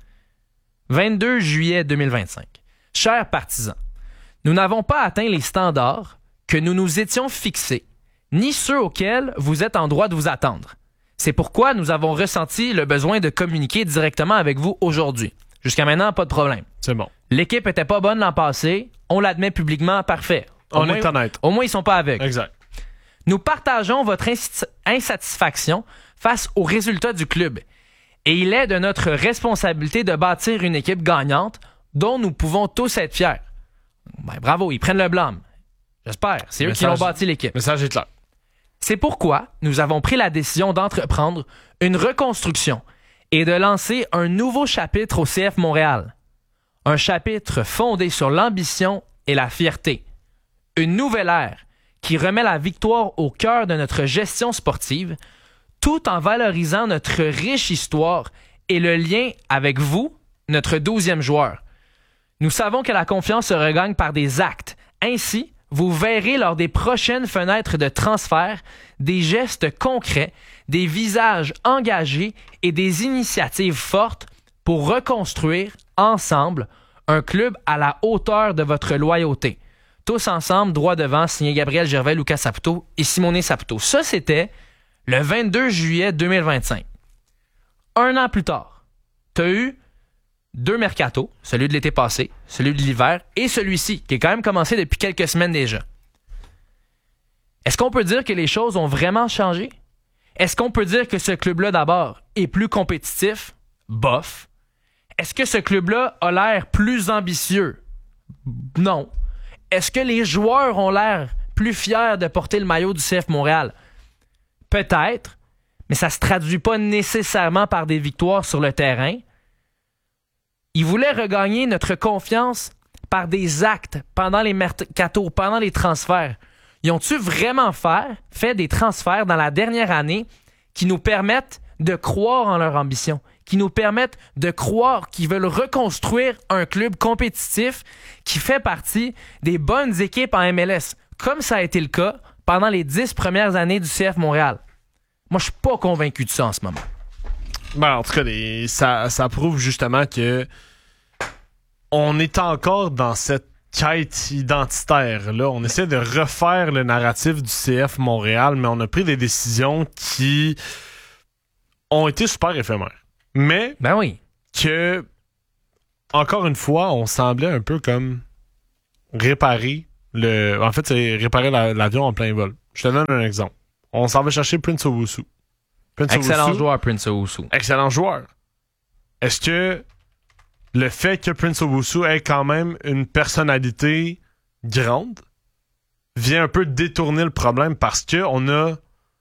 B: 22 juillet 2025. Chers partisans, nous n'avons pas atteint les standards que nous nous étions fixés, ni ceux auxquels vous êtes en droit de vous attendre. C'est pourquoi nous avons ressenti le besoin de communiquer directement avec vous aujourd'hui. Jusqu'à maintenant, pas de problème.
M: C'est bon.
B: L'équipe était pas bonne l'an passé. On l'admet publiquement. Parfait.
M: On est honnête.
B: Au moins, ils sont pas aveugles.
M: Exact.
B: Nous partageons votre insatisfaction face aux résultats du club. Et il est de notre responsabilité de bâtir une équipe gagnante dont nous pouvons tous être fiers. Bravo, ils prennent le blâme. J'espère. C'est eux qui ont bâti l'équipe.
M: Message est clair.
B: C'est pourquoi nous avons pris la décision d'entreprendre une reconstruction et de lancer un nouveau chapitre au CF Montréal. Un chapitre fondé sur l'ambition et la fierté. Une nouvelle ère qui remet la victoire au cœur de notre gestion sportive, tout en valorisant notre riche histoire et le lien avec vous, notre 12e joueur. Nous savons que la confiance se regagne par des actes. Ainsi, vous verrez lors des prochaines fenêtres de transfert des gestes concrets, des visages engagés et des initiatives fortes pour reconstruire ensemble un club à la hauteur de votre loyauté. Tous ensemble, droit devant, signé Gabriel Gervais, Lucas Saputo et Simone Saputo. Ça, c'était le 22 juillet 2025. 1 an plus tard, tu as eu 2 mercatos, celui de l'été passé, celui de l'hiver et celui-ci, qui est quand même commencé depuis quelques semaines déjà. Est-ce qu'on peut dire que les choses ont vraiment changé? Est-ce qu'on peut dire que ce club-là, d'abord, est plus compétitif? Bof. Est-ce que ce club-là a l'air plus ambitieux? Non. Est-ce que les joueurs ont l'air plus fiers de porter le maillot du CF Montréal? Peut-être, mais ça ne se traduit pas nécessairement par des victoires sur le terrain. Ils voulaient regagner notre confiance par des actes pendant les mercatos, pendant les transferts. Ils ont-tu vraiment fait des transferts dans la dernière année qui nous permettent de croire en leur ambition, qui nous permettent de croire qu'ils veulent reconstruire un club compétitif qui fait partie des bonnes équipes en MLS, comme ça a été le cas pendant les 10 premières années du CF Montréal? Moi, je suis pas convaincu de ça en ce moment.
M: Ben, en tout cas, ça prouve justement que on est encore dans cette quête identitaire. Là, on essaie de refaire le narratif du CF Montréal, mais on a pris des décisions qui ont été super éphémères. Mais
B: ben oui,
M: que encore une fois, on semblait un peu comme réparer en fait, c'est réparer l'avion en plein vol. Je te donne un exemple. On s'en va chercher Prince Owusu.
B: Excellent joueur, Prince Owusu.
M: Excellent joueur. Est-ce que le fait que Prince Owusu ait quand même une personnalité grande vient un peu détourner le problème parce qu'on a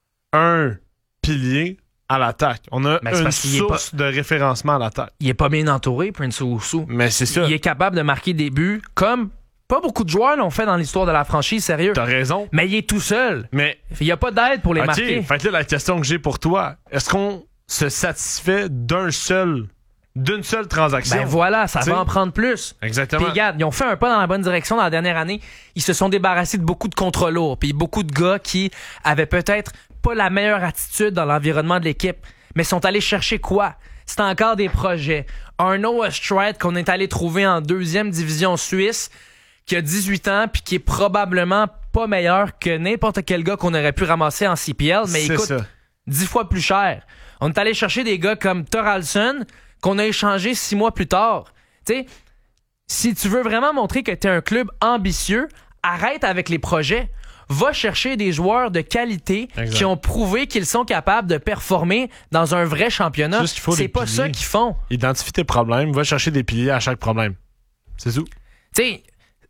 M: un pilier à l'attaque. On a une source de référencement à l'attaque.
B: Il est pas bien entouré, Prince Owusu.
M: Mais c'est ça.
B: Il est capable de marquer des buts comme pas beaucoup de joueurs l'ont fait dans l'histoire de la franchise, sérieux.
M: T'as raison.
B: Mais il est tout seul.
M: Mais
B: il n'y a pas d'aide pour les marquer.
M: Fait que là, la question que j'ai pour toi, est-ce qu'on se satisfait d'une seule transaction?
B: Ben voilà, ça va en prendre plus.
M: Exactement.
B: Puis regarde, ils ont fait un pas dans la bonne direction dans la dernière année. Ils se sont débarrassés de beaucoup de contrats lourds. Puis beaucoup de gars qui avaient peut-être pas la meilleure attitude dans l'environnement de l'équipe, mais sont allés chercher quoi? C'est encore des projets. Un Noah Strait qu'on est allé trouver en 2e division suisse, qui a 18 ans puis qui est probablement pas meilleur que n'importe quel gars qu'on aurait pu ramasser en CPL, mais il coûte 10 fois plus cher. On est allé chercher des gars comme Thoralson qu'on a échangé 6 mois plus tard. Tu sais, si tu veux vraiment montrer que tu es un club ambitieux, arrête avec les projets. Va chercher des joueurs de qualité qui ont prouvé qu'ils sont capables de performer dans un vrai championnat. C'est pas ça qu'ils font.
M: Identifie tes problèmes, va chercher des piliers à chaque problème. C'est tout.
B: Tu sais,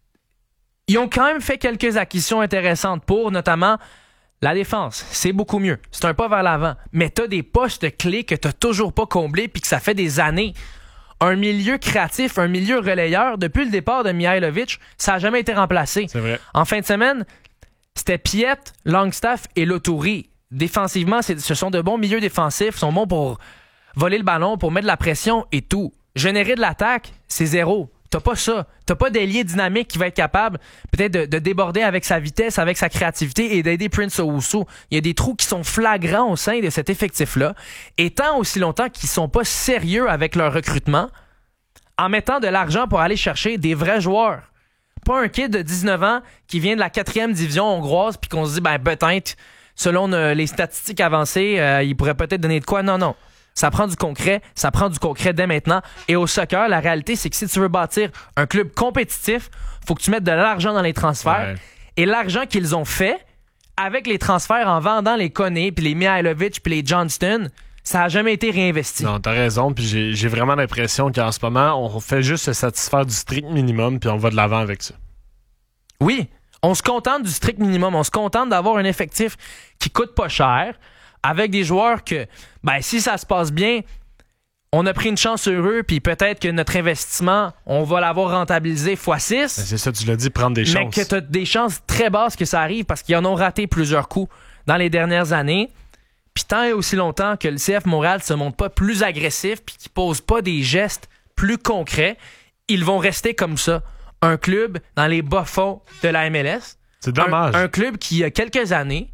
B: ils ont quand même fait quelques acquisitions intéressantes pour, notamment, la défense. C'est beaucoup mieux. C'est un pas vers l'avant. Mais t'as des postes clés que t'as toujours pas comblés puis que ça fait des années. Un milieu créatif, un milieu relayeur, depuis le départ de Mihailovic, ça a jamais été remplacé.
M: C'est vrai.
B: En fin de semaine, c'était Piet, Longstaff et Loturi. Défensivement, ce sont de bons milieux défensifs. Ils sont bons pour voler le ballon, pour mettre de la pression et tout. Générer de l'attaque, c'est zéro. T'as pas ça. T'as pas d'ailier dynamique qui va être capable peut-être de déborder avec sa vitesse, avec sa créativité et d'aider Prince Owusu. Il y a des trous qui sont flagrants au sein de cet effectif-là. Et tant aussi longtemps qu'ils sont pas sérieux avec leur recrutement, en mettant de l'argent pour aller chercher des vrais joueurs. Pas un kid de 19 ans qui vient de la 4e division hongroise puis qu'on se dit, ben peut-être, selon les statistiques avancées, il pourrait peut-être donner de quoi. Non. Ça prend du concret dès maintenant. Et au soccer, la réalité, c'est que si tu veux bâtir un club compétitif, faut que tu mettes de l'argent dans les transferts. Ouais. Et l'argent qu'ils ont fait, avec les transferts en vendant les Koné, puis les Mihailovic, puis les Johnston, ça n'a jamais été réinvesti.
M: Non, t'as raison, puis j'ai vraiment l'impression qu'en ce moment, on fait juste se satisfaire du strict minimum, puis on va de l'avant avec ça.
B: Oui, on se contente du strict minimum. On se contente d'avoir un effectif qui coûte pas cher, avec des joueurs que, ben, si ça se passe bien, on a pris une chance sur eux, puis peut-être que notre investissement, on va l'avoir rentabilisé x6. Ben
M: c'est ça, tu l'as dit, prendre des chances.
B: Mais que tu as des chances très basses que ça arrive parce qu'ils en ont raté plusieurs coups dans les dernières années. Puis tant et aussi longtemps que le CF Montréal se montre pas plus agressif puis qu'il pose pas des gestes plus concrets, ils vont rester comme ça. Un club dans les bas-fonds de la MLS.
M: C'est dommage.
B: Un club qui, il y a quelques années,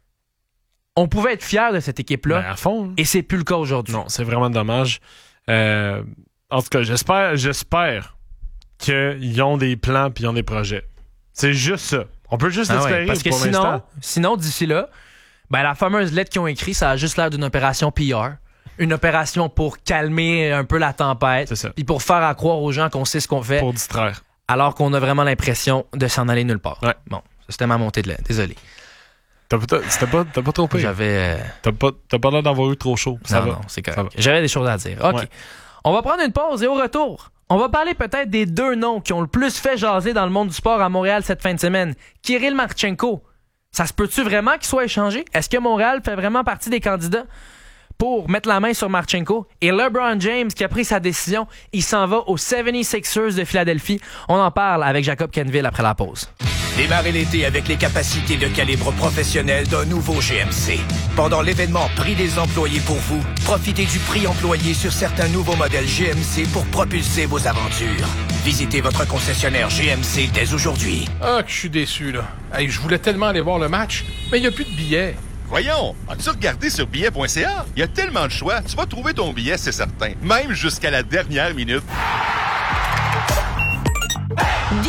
B: on pouvait être fier de cette équipe-là.
M: Ben à fond.
B: Et c'est plus le cas aujourd'hui.
M: Non, c'est vraiment dommage. En tout cas, j'espère qu'ils ont des plans puis ils ont des projets. C'est juste ça. On peut juste espérer
B: parce que
M: pour l'instant.
B: Sinon, d'ici là, ben, la fameuse lettre qu'ils ont écrite, ça a juste l'air d'une opération PR. Une opération pour calmer un peu la tempête.
M: C'est ça.
B: Puis pour faire croire aux gens qu'on sait ce qu'on fait.
M: Pour distraire.
B: Alors qu'on a vraiment l'impression de s'en aller nulle part.
M: Ouais.
B: Bon, ça, c'était ma montée de lait. Désolé.
M: T'as pas trop pire.
B: J'avais...
M: T'as pas l'air d'avoir eu trop chaud. Ça va.
B: Non, c'est correct. J'avais des choses à dire. OK. Ouais. On va prendre une pause et au retour, on va parler peut-être des 2 noms qui ont le plus fait jaser dans le monde du sport à Montréal cette fin de semaine. Kirill Marchenko. Ça se peut-tu vraiment qu'il soit échangé? Est-ce que Montréal fait vraiment partie des candidats pour mettre la main sur Marchenko? Et LeBron James qui a pris sa décision, il s'en va aux 76ers de Philadelphie. On en parle avec Jacob Kenville après la pause.
N: Démarrez l'été avec les capacités de calibre professionnel d'un nouveau GMC. Pendant l'événement Prix des employés pour vous, profitez du prix employé sur certains nouveaux modèles GMC pour propulser vos aventures. Visitez votre concessionnaire GMC dès aujourd'hui.
W: Ah, que je suis déçu, là. Hey, je voulais tellement aller voir le match, mais il n'y a plus de billets.
J: Voyons, as-tu regardé sur billets.ca? Il y a tellement de choix, tu vas trouver ton billet, c'est certain. Même jusqu'à la dernière minute.
G: Billets.ca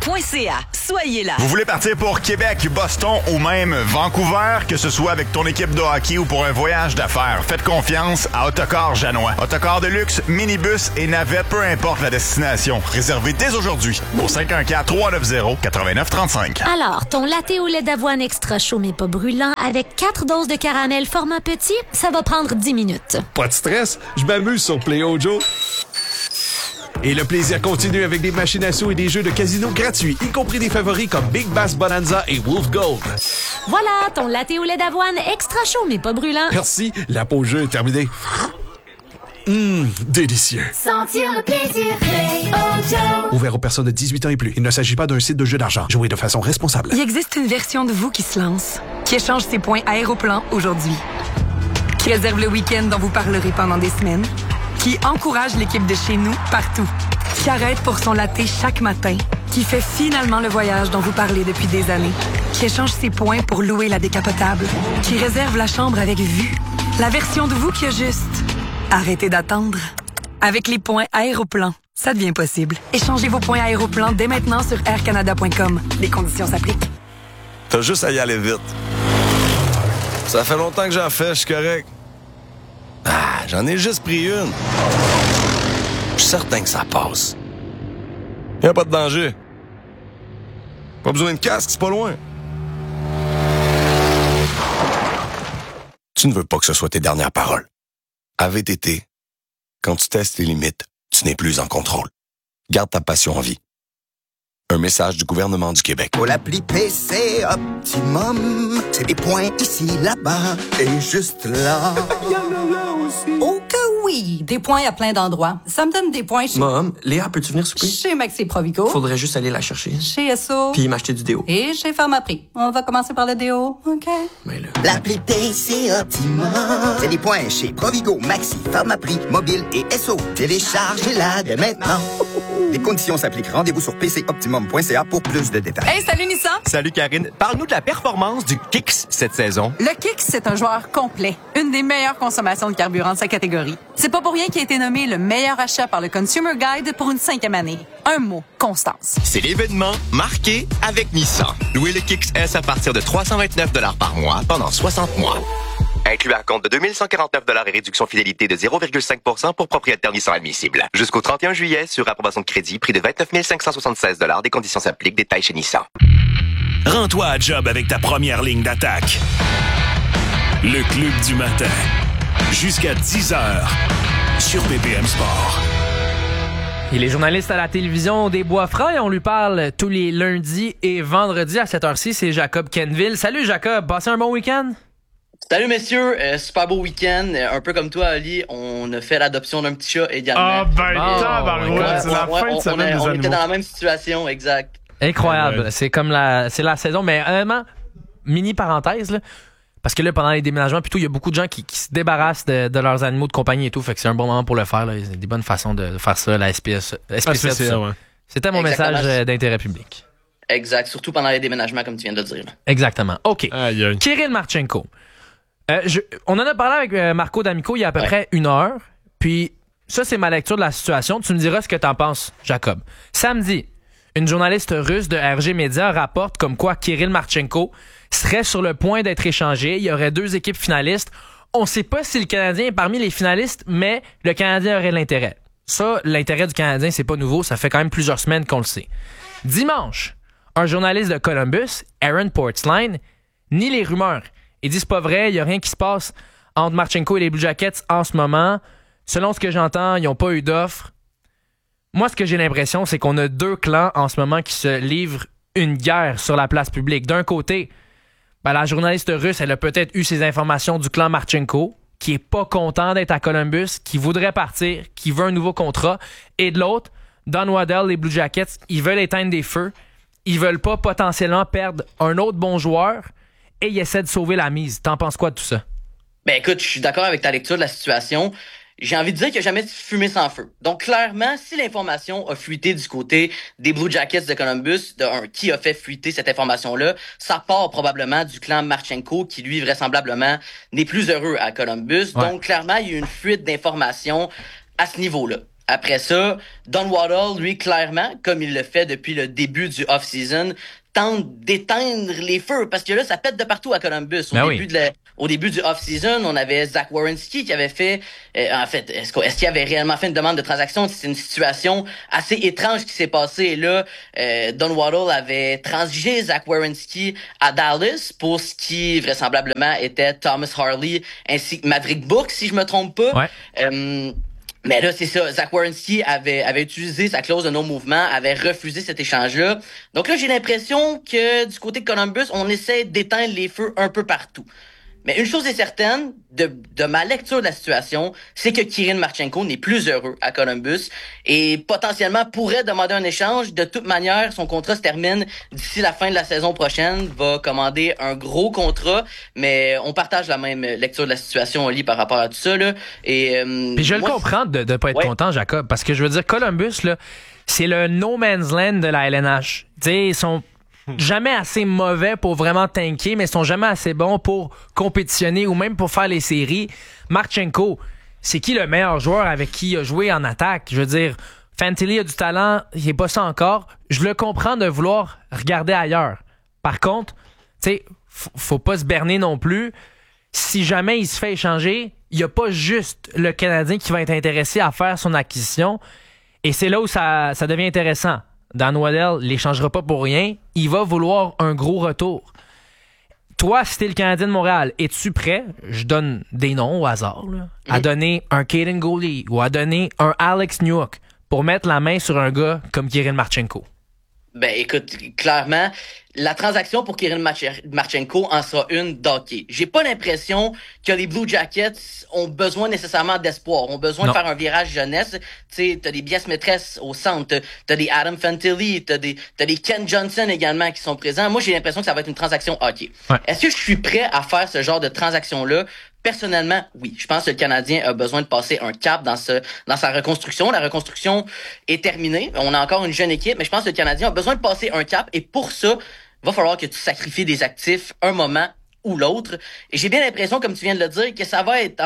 G: Québec.ca. Soyez là.
K: Vous voulez partir pour Québec, Boston ou même Vancouver, que ce soit avec ton équipe de hockey ou pour un voyage d'affaires, faites confiance à Autocar Janois. Autocar de luxe, minibus et navette, peu importe la destination. Réservez dès aujourd'hui au 514-390-8935.
A: Alors, ton latte au lait d'avoine extra chaud mais pas brûlant avec 4 doses de caramel format petit, ça va prendre 10 minutes.
D: Pas de stress, je m'amuse sur PlayOjo. Et le plaisir continue avec des machines à sous et des jeux de casino gratuits, y compris des favoris comme Big Bass Bonanza et Wolf Gold.
A: Voilà, ton latte au lait d'avoine extra chaud mais pas brûlant.
D: Merci, la pause jeu est terminée. Délicieux.
A: Sentir le plaisir, PlayOjo.
D: Ouvert aux personnes de 18 ans et plus. Il ne s'agit pas d'un site de jeu d'argent. Jouez de façon responsable.
E: Il existe une version de vous qui se lance, qui échange ses points Aéroplan aujourd'hui, qui réserve le week-end dont vous parlerez pendant des semaines, qui encourage l'équipe de chez nous partout, qui arrête pour son latte chaque matin, qui fait finalement le voyage dont vous parlez depuis des années, qui échange ses points pour louer la décapotable, qui réserve la chambre avec vue. La version de vous qui a juste arrêtez d'attendre. Avec les points Aéroplan, ça devient possible. Échangez vos points Aéroplan dès maintenant sur aircanada.com. Les conditions s'appliquent.
Q: T'as juste à y aller vite. Ça fait longtemps que j'en fais, je suis correct. J'en ai juste pris une. Je suis certain que ça passe. Y a pas de danger. Pas besoin de casque, c'est pas loin. Tu ne veux pas que ce soit tes dernières paroles. À VTT, quand tu testes les limites, tu n'es plus en contrôle. Garde ta passion en vie. Un message du gouvernement du Québec.
T: Pour l'appli PC Optimum, c'est des points ici, là-bas et juste là.
U: Oh que oui! Des points à plein d'endroits. Ça me donne des points chez...
V: Mom, Léa, peux-tu venir souper?
U: Chez Maxi Provigo.
V: Faudrait juste aller la chercher.
U: Chez Esso.
V: Puis m'acheter du déo.
U: Et chez Pharmaprix. On va commencer par le déo, OK?
V: Mais là...
T: L'appli PC Optimum, c'est des points chez Provigo, Maxi, Pharmaprix, Mobile et Esso. Téléchargez-la dès maintenant. Les conditions s'appliquent. Rendez-vous sur pcoptimum.ca pour plus de détails.
U: Hey, salut Nissan!
F: Salut Karine. Parle-nous de la performance du Kicks cette saison.
E: Le Kicks, c'est un joueur complet. Une des meilleures consommations de carburant de sa catégorie. C'est pas pour rien qu'il a été nommé le meilleur achat par le Consumer Guide pour une 5e année. Un mot, constance.
F: C'est l'événement marqué avec Nissan. Louez le Kicks S à partir de 329 $ par mois pendant 60 mois. Inclus à compte de 2149 $ et réduction fidélité de 0,5% pour propriétaire Nissan admissible. Jusqu'au 31 juillet, sur approbation de crédit, prix de 29 576 $. Des conditions s'appliquent. Détails chez Nissan.
L: Rends-toi à job avec ta première ligne d'attaque. Le Club du matin. Jusqu'à 10h sur BPM Sport.
B: Il est journaliste à la télévision des Bois-Francs et on lui parle tous les lundis et vendredis à cette heure-ci. C'est Jacob Kenville. Salut Jacob, passez un bon week-end?
Y: Salut messieurs, super beau week-end. Un peu comme toi, Ali, on a fait l'adoption d'un petit chat également.
M: Ah tabarouette, c'est la fin de semaine des animaux.
Y: On était dans la même situation, exact.
B: Incroyable,
M: Ouais.
B: c'est comme la saison, mais honnêtement, mini parenthèse, là, parce que là, pendant les déménagements, plutôt, il y a beaucoup de gens qui se débarrassent de leurs animaux de compagnie et tout, fait que c'est un bon moment pour le faire. Là. Il y a des bonnes façons de faire ça, la SPCA, tout ça.
M: Ouais.
B: C'était mon
Y: Exactement.
B: message d'intérêt public.
Y: Exact, surtout pendant les déménagements, comme tu viens de le dire.
B: Exactement. OK.
M: Aïe, aïe.
B: Kirill Marchenko. On en a parlé avec Marco D'Amico il y a à peu près 1 heure. Puis ça, c'est ma lecture de la situation. Tu me diras ce que t'en penses, Jacob. Samedi, une journaliste russe de RG Media rapporte comme quoi Kirill Marchenko serait sur le point d'être échangé. Il y aurait 2 équipes finalistes. On ne sait pas si le Canadien est parmi les finalistes, mais le Canadien aurait l'intérêt. Ça, l'intérêt du Canadien, c'est pas nouveau. Ça fait quand même plusieurs semaines qu'on le sait. Dimanche, un journaliste de Columbus, Aaron Portzline, nie les rumeurs. Il dit c'est pas vrai, il n'y a rien qui se passe entre Marchenko et les Blue Jackets en ce moment. Selon ce que j'entends, ils n'ont pas eu d'offre. Moi, ce que j'ai l'impression, c'est qu'on a 2 clans en ce moment qui se livrent une guerre sur la place publique. D'un côté, la journaliste russe, elle a peut-être eu ces informations du clan Marchenko, qui est pas content d'être à Columbus, qui voudrait partir, qui veut un nouveau contrat. Et de l'autre, Don Waddell, les Blue Jackets, ils veulent éteindre des feux. Ils veulent pas potentiellement perdre un autre bon joueur et ils essaient de sauver la mise. T'en penses quoi de tout ça?
Y: Ben écoute, je suis d'accord avec ta lecture de la situation. J'ai envie de dire qu'il n'y a jamais de fumée sans feu. Donc clairement, si l'information a fuité du côté des Blue Jackets de Columbus, qui a fait fuiter cette information-là, ça part probablement du clan Marchenko qui, lui, vraisemblablement, n'est plus heureux à Columbus.
B: Ouais.
Y: Donc clairement, il y a eu une fuite d'informations à ce niveau-là. Après ça, Don Waddle, lui, clairement, comme il le fait depuis le début du off-season, tente d'éteindre les feux parce que là, ça pète de partout à Columbus. Au début du off-season, on avait Zach Werenski qui avait fait... est-ce qu'il avait réellement fait une demande de transaction? C'est une situation assez étrange qui s'est passée. Et là, Don Waddle avait transigé Zach Werenski à Dallas pour ce qui, vraisemblablement, était Thomas Harley ainsi que Maverick Book, si je me trompe pas.
B: Ouais.
Y: Mais là, c'est ça. Zach Werenski avait utilisé sa clause de non-mouvement, avait refusé cet échange-là. Donc là, j'ai l'impression que du côté de Columbus, on essaie d'éteindre les feux un peu partout. Mais une chose est certaine, de ma lecture de la situation, c'est que Kirill Marchenko n'est plus heureux à Columbus et potentiellement pourrait demander un échange. De toute manière, son contrat se termine d'ici la fin de la saison prochaine, va commander un gros contrat, mais on partage la même lecture de la situation, Oli, par rapport à tout ça, là. Et,
B: puis je le comprends de pas être content, Jacob, parce que je veux dire, Columbus, là, c'est le no man's land de la LNH. Tu sais, ils sont jamais assez mauvais pour vraiment tanker, mais ils sont jamais assez bons pour compétitionner ou même pour faire les séries. Marchenko, c'est qui le meilleur joueur avec qui il a joué en attaque? Je veux dire, Fantilli a du talent, il est pas ça encore. Je le comprends de vouloir regarder ailleurs. Par contre, tu sais, faut pas se berner non plus. Si jamais il se fait échanger, il y a pas juste le Canadien qui va être intéressé à faire son acquisition. Et c'est là où ça devient intéressant. Don Waddle l'échangera pas pour rien. Il va vouloir un gros retour. Toi, si t'es le Canadien de Montréal, es-tu prêt, je donne des noms au hasard, là, à donner un Caden Goulet ou à donner un Alex Newhook pour mettre la main sur un gars comme Kirill Marchenko?
Y: Ben, écoute, clairement, la transaction pour Kirill Marchenko en sera une d'hockey. J'ai pas l'impression que les Blue Jackets ont besoin nécessairement d'espoir, ont besoin de faire un virage jeunesse. Tu sais, t'as des pièces maîtresses au centre, t'as des Adam Fantilli, t'as des Ken Johnson également qui sont présents. Moi, j'ai l'impression que ça va être une transaction hockey. Ouais. Est-ce que je suis prêt à faire ce genre de transaction-là? Personnellement, oui. Je pense que le Canadien a besoin de passer un cap dans sa reconstruction. La reconstruction est terminée. On a encore une jeune équipe, mais je pense que le Canadien a besoin de passer un cap. Et pour ça, il va falloir que tu sacrifies des actifs un moment ou l'autre. Et j'ai bien l'impression, comme tu viens de le dire, que ça va être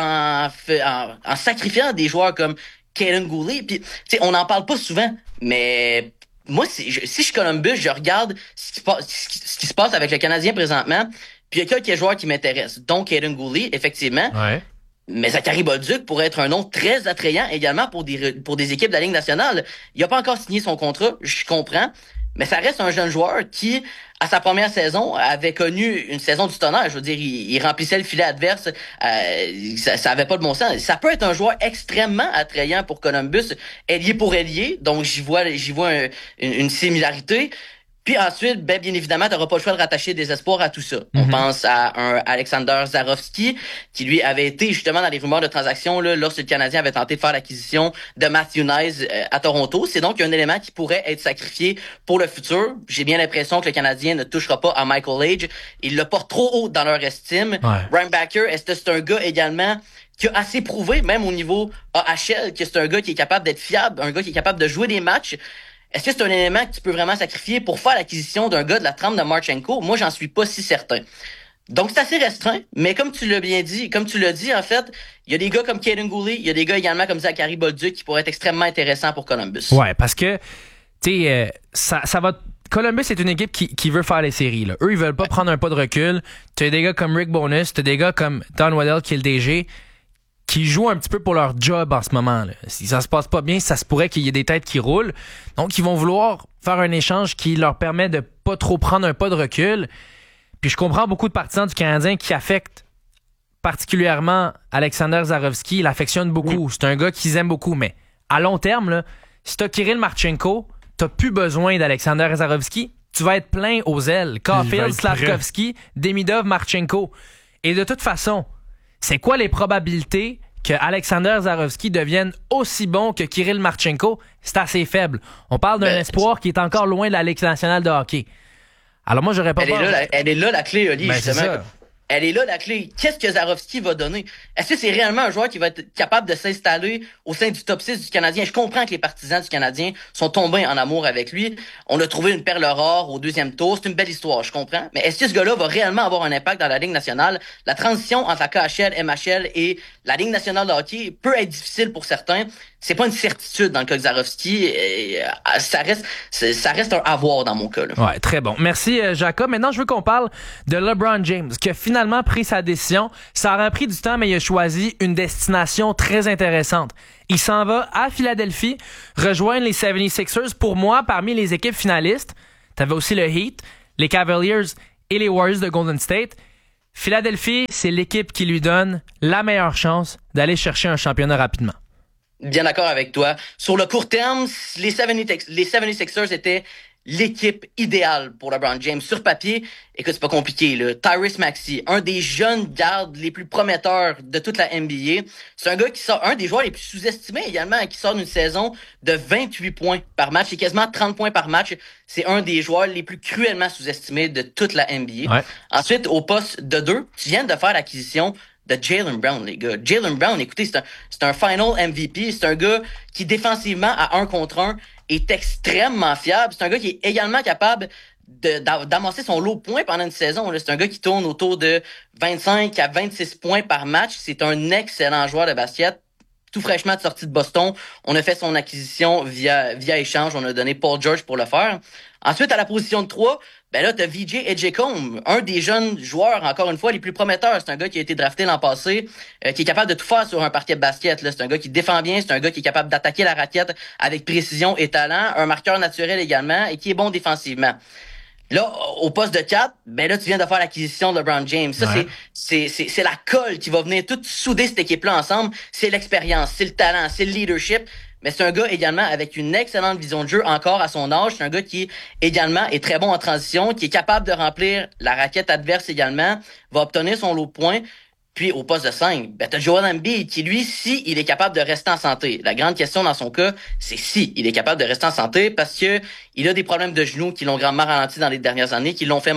Y: en sacrifiant des joueurs comme Caden Goulet. Puis, tu sais, on n'en parle pas souvent, mais moi, si je suis Columbus, je regarde ce qui se passe avec le Canadien présentement. Puis il y a quelques joueurs qui m'intéressent, dont Caden Goulet, effectivement. Ouais. Mais Zachary Bolduc pourrait être un nom très attrayant également pour des équipes de la Ligue nationale. Il n'a pas encore signé son contrat, je comprends. Mais ça reste un jeune joueur qui, à sa première saison, avait connu une saison du tonnerre. Je veux dire, il remplissait le filet adverse. Ça avait pas de bon sens. Ça peut être un joueur extrêmement attrayant pour Columbus. Ailier pour ailier. Donc, j'y vois une similarité. Puis ensuite, bien évidemment, tu n'auras pas le choix de rattacher des espoirs à tout ça. On pense à un Alexander Zarovski, qui lui avait été justement dans les rumeurs de transaction là, lorsque le Canadien avait tenté de faire l'acquisition de Matthew Knies à Toronto. C'est donc un élément qui pourrait être sacrifié pour le futur. J'ai bien l'impression que le Canadien ne touchera pas à Michael Age. Il le porte trop haut dans leur estime. Ouais. Ryan Backer, est-ce que c'est un gars également qui a assez prouvé, même au niveau AHL, que c'est un gars qui est capable d'être fiable, un gars qui est capable de jouer des matchs? Est-ce que c'est un élément que tu peux vraiment sacrifier pour faire l'acquisition d'un gars de la trempe de Marchenko? Moi, j'en suis pas si certain. Donc, c'est assez restreint, mais comme tu l'as dit, en fait, il y a des gars comme Caden Goulet, il y a des gars également comme Zachary Bolduc qui pourraient être extrêmement intéressants pour Columbus.
B: Ouais, parce que, tu sais, ça va... Columbus est une équipe qui veut faire les séries, là. Eux, ils veulent pas prendre un pas de recul. Tu as des gars comme Rick Bowness, tu as des gars comme Don Waddle, qui est le DG, qui jouent un petit peu pour leur job en ce moment, là. Si ça se passe pas bien, ça se pourrait qu'il y ait des têtes qui roulent. Donc, ils vont vouloir faire un échange qui leur permet de pas trop prendre un pas de recul. Puis je comprends beaucoup de partisans du Canadien qui affectent particulièrement Alexander Zarovski. Il l'affectionne beaucoup. C'est un gars qu'ils aiment beaucoup. Mais à long terme, là, si t'as Kirill Marchenko, t'as plus besoin d'Alexander Zarovski. Tu vas être plein aux ailes. Caulfield, Slavkovski, Demidov, Marchenko. Et de toute façon, c'est quoi les probabilités que Alexander Zarovski devienne aussi bon que Kirill Marchenko? C'est assez faible. On parle d'un espoir qui est encore loin de la Ligue nationale de hockey. Alors moi, j'aurais pas
Y: Elle est là la clé, Oli, justement. Elle est là, la clé. Qu'est-ce que Zarovski va donner? Est-ce que c'est réellement un joueur qui va être capable de s'installer au sein du top 6 du Canadien? Je comprends que les partisans du Canadien sont tombés en amour avec lui. On a trouvé une perle rare au 2e tour. C'est une belle histoire, je comprends. Mais est-ce que ce gars-là va réellement avoir un impact dans la Ligue nationale? La transition entre la KHL, MHL et la Ligue nationale de hockey peut être difficile pour certains. C'est pas une certitude dans le cas de Zarovski. Ça reste un avoir dans mon cas, là.
B: Ouais, très bon. Merci, Jacob. Maintenant, je veux qu'on parle de LeBron James, qui a finalement pris sa décision. Ça aura pris du temps, mais il a choisi une destination très intéressante. Il s'en va à Philadelphie, rejoindre les 76ers. Pour moi, parmi les équipes finalistes, t'avais aussi le Heat, les Cavaliers et les Warriors de Golden State. Philadelphie, c'est l'équipe qui lui donne la meilleure chance d'aller chercher un championnat rapidement.
Y: Bien d'accord avec toi. Sur le court terme, les 76ers étaient l'équipe idéale pour LeBron James. Sur papier, écoute, c'est pas compliqué, là. Tyrese Maxey, un des jeunes gardes les plus prometteurs de toute la NBA. C'est un gars qui sort, un des joueurs les plus sous-estimés également, qui sort d'une saison de 28 points par match et quasiment 30 points par match. C'est un des joueurs les plus cruellement sous-estimés de toute la NBA. Ouais. Ensuite, au poste de 2, tu viens de faire l'acquisition de Jaylen Brown, les gars. Jaylen Brown, écoutez, c'est un final MVP. C'est un gars qui, défensivement, à 1 contre 1, est extrêmement fiable. C'est un gars qui est également capable d'amasser son lot de points pendant une saison. C'est un gars qui tourne autour de 25 à 26 points par match. C'est un excellent joueur de basket. Tout fraîchement de sortie de Boston. On a fait son acquisition via échange. On a donné Paul George pour le faire. Ensuite, à la position de 3, ben là, t'as VJ Edgecombe, un des jeunes joueurs, encore une fois, les plus prometteurs. C'est un gars qui a été drafté l'an passé, qui est capable de tout faire sur un parquet de basket. Là. C'est un gars qui défend bien, c'est un gars qui est capable d'attaquer la raquette avec précision et talent, un marqueur naturel également, et qui est bon défensivement. Là, au poste de 4, ben là, tu viens de faire l'acquisition de LeBron James. Ça, ouais. c'est la colle qui va venir tout souder cette équipe-là ensemble. C'est l'expérience, c'est le talent, c'est le leadership. Mais c'est un gars également avec une excellente vision de jeu encore à son âge. C'est un gars qui également est très bon en transition, qui est capable de remplir la raquette adverse également, va obtenir son lot de points. Puis au poste de 5, ben t'as Joel Embiid qui, lui, si il est capable de rester en santé. La grande question dans son cas, c'est si il est capable de rester en santé parce que il a des problèmes de genoux qui l'ont grandement ralenti dans les dernières années, qui lui ont fait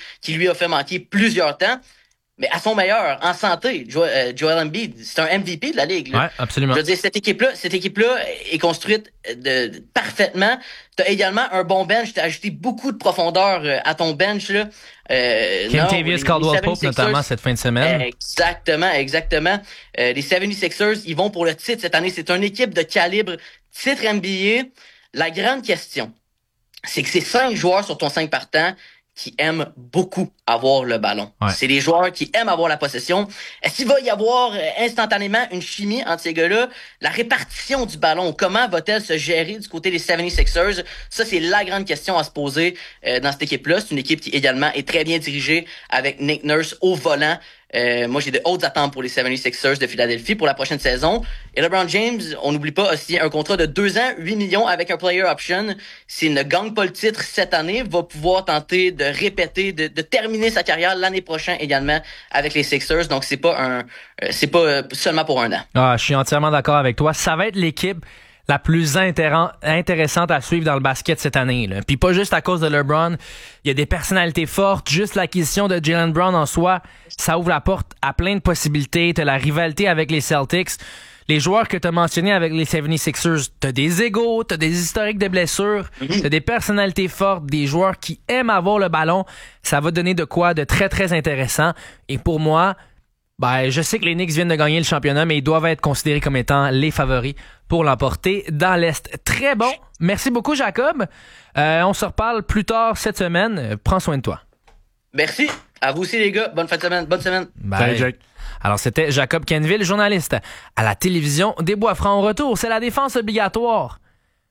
Y: manquer plusieurs temps. Mais à son meilleur, en santé, Joel Embiid, c'est un MVP de la Ligue. Là.
B: Ouais, absolument.
Y: Je veux dire, cette équipe-là est construite parfaitement. T'as également un bon bench. T'as ajouté beaucoup de profondeur à ton bench, là.
B: Kentavious Caldwell-Pope, notamment, cette fin de semaine.
Y: Exactement. Les 76ers, ils vont pour le titre cette année. C'est une équipe de calibre titre NBA. La grande question, c'est que c'est 5 joueurs sur ton 5 partants qui aiment beaucoup avoir le ballon. Ouais. C'est des joueurs qui aiment avoir la possession. Est-ce qu'il va y avoir instantanément une chimie entre ces gars-là? La répartition du ballon, comment va-t-elle se gérer du côté des 76ers? Ça, c'est la grande question à se poser dans cette équipe-là. C'est une équipe qui également est très bien dirigée avec Nick Nurse au volant. Moi, j'ai de hautes attentes pour les 76ers de Philadelphie pour la prochaine saison. Et LeBron James, on n'oublie pas, a signé un contrat de 2 ans, 8 millions avec un player option. S'il ne gagne pas le titre cette année, va pouvoir tenter de répéter, de terminer sa carrière l'année prochaine également avec les Sixers. Donc, c'est pas seulement pour 1 an.
B: Ah, je suis entièrement d'accord avec toi. Ça va être l'équipe la plus intéressante à suivre dans le basket cette année. Là. Puis pas juste à cause de LeBron. Il y a des personnalités fortes. Juste l'acquisition de Jaylen Brown en soi, ça ouvre la porte à plein de possibilités. T'as la rivalité avec les Celtics. Les joueurs que t'as mentionnés avec les 76ers, t'as des égos, t'as des historiques de blessures, t'as des personnalités fortes, des joueurs qui aiment avoir le ballon. Ça va donner de quoi de très, très intéressant. Et pour moi, ben, je sais que les Knicks viennent de gagner le championnat, mais ils doivent être considérés comme étant les favoris pour l'emporter dans l'Est. Très bon. Merci beaucoup, Jacob. On se reparle plus tard cette semaine. Prends soin de toi.
Y: Merci. À vous aussi, les gars. Bonne fin de semaine. Bonne semaine.
B: Bye. Salut, Jake. Alors, c'était Jacob Kenville, journaliste à la télévision des Bois-Francs. Au retour, c'est la défense obligatoire.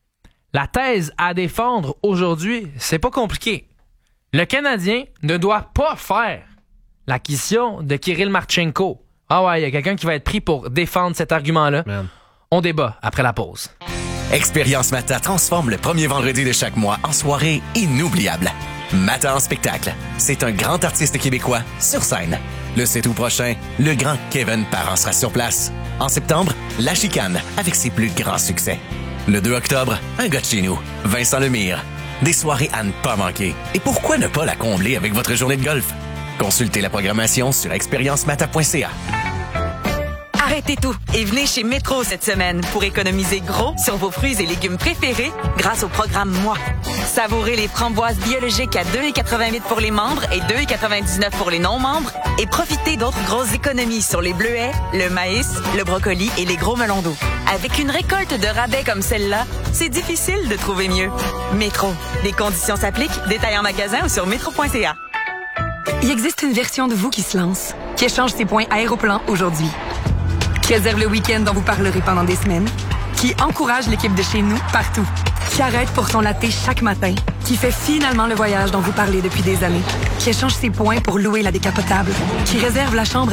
B: La thèse à défendre aujourd'hui, c'est pas compliqué. Le Canadien ne doit pas faire l'acquisition de Kirill Marchenko. Ah ouais, il y a quelqu'un qui va être pris pour défendre cet argument-là. Man. On débat après la pause.
H: Expérience Mata transforme le premier vendredi de chaque mois en soirée inoubliable. Mata en spectacle. C'est un grand artiste québécois sur scène. Le 7 août prochain, le grand Kevin Parent sera sur place. En septembre, La Chicane avec ses plus grands succès. Le 2 octobre, un gars de chez nous, Vincent Lemire. Des soirées à ne pas manquer. Et pourquoi ne pas la combler avec votre journée de golf? Consultez la programmation sur expériencemata.ca.
C: Arrêtez tout et venez chez Métro cette semaine pour économiser gros sur vos fruits et légumes préférés grâce au programme Moi. Savourez les framboises biologiques à 2,88 pour les membres et 2,99 pour les non-membres et profitez d'autres grosses économies sur les bleuets, le maïs, le brocoli et les gros melons d'eau. Avec une récolte de rabais comme celle-là, c'est difficile de trouver mieux. Métro. Les conditions s'appliquent. Détails en magasin ou sur métro.ca.
E: Il existe une version de vous qui se lance, qui échange ses points Aéroplan aujourd'hui, qui réserve le week-end dont vous parlerez pendant des semaines, qui encourage l'équipe de chez nous partout, qui arrête pour son latte chaque matin, qui fait finalement le voyage dont vous parlez depuis des années, qui échange ses points pour louer la décapotable, qui réserve la chambre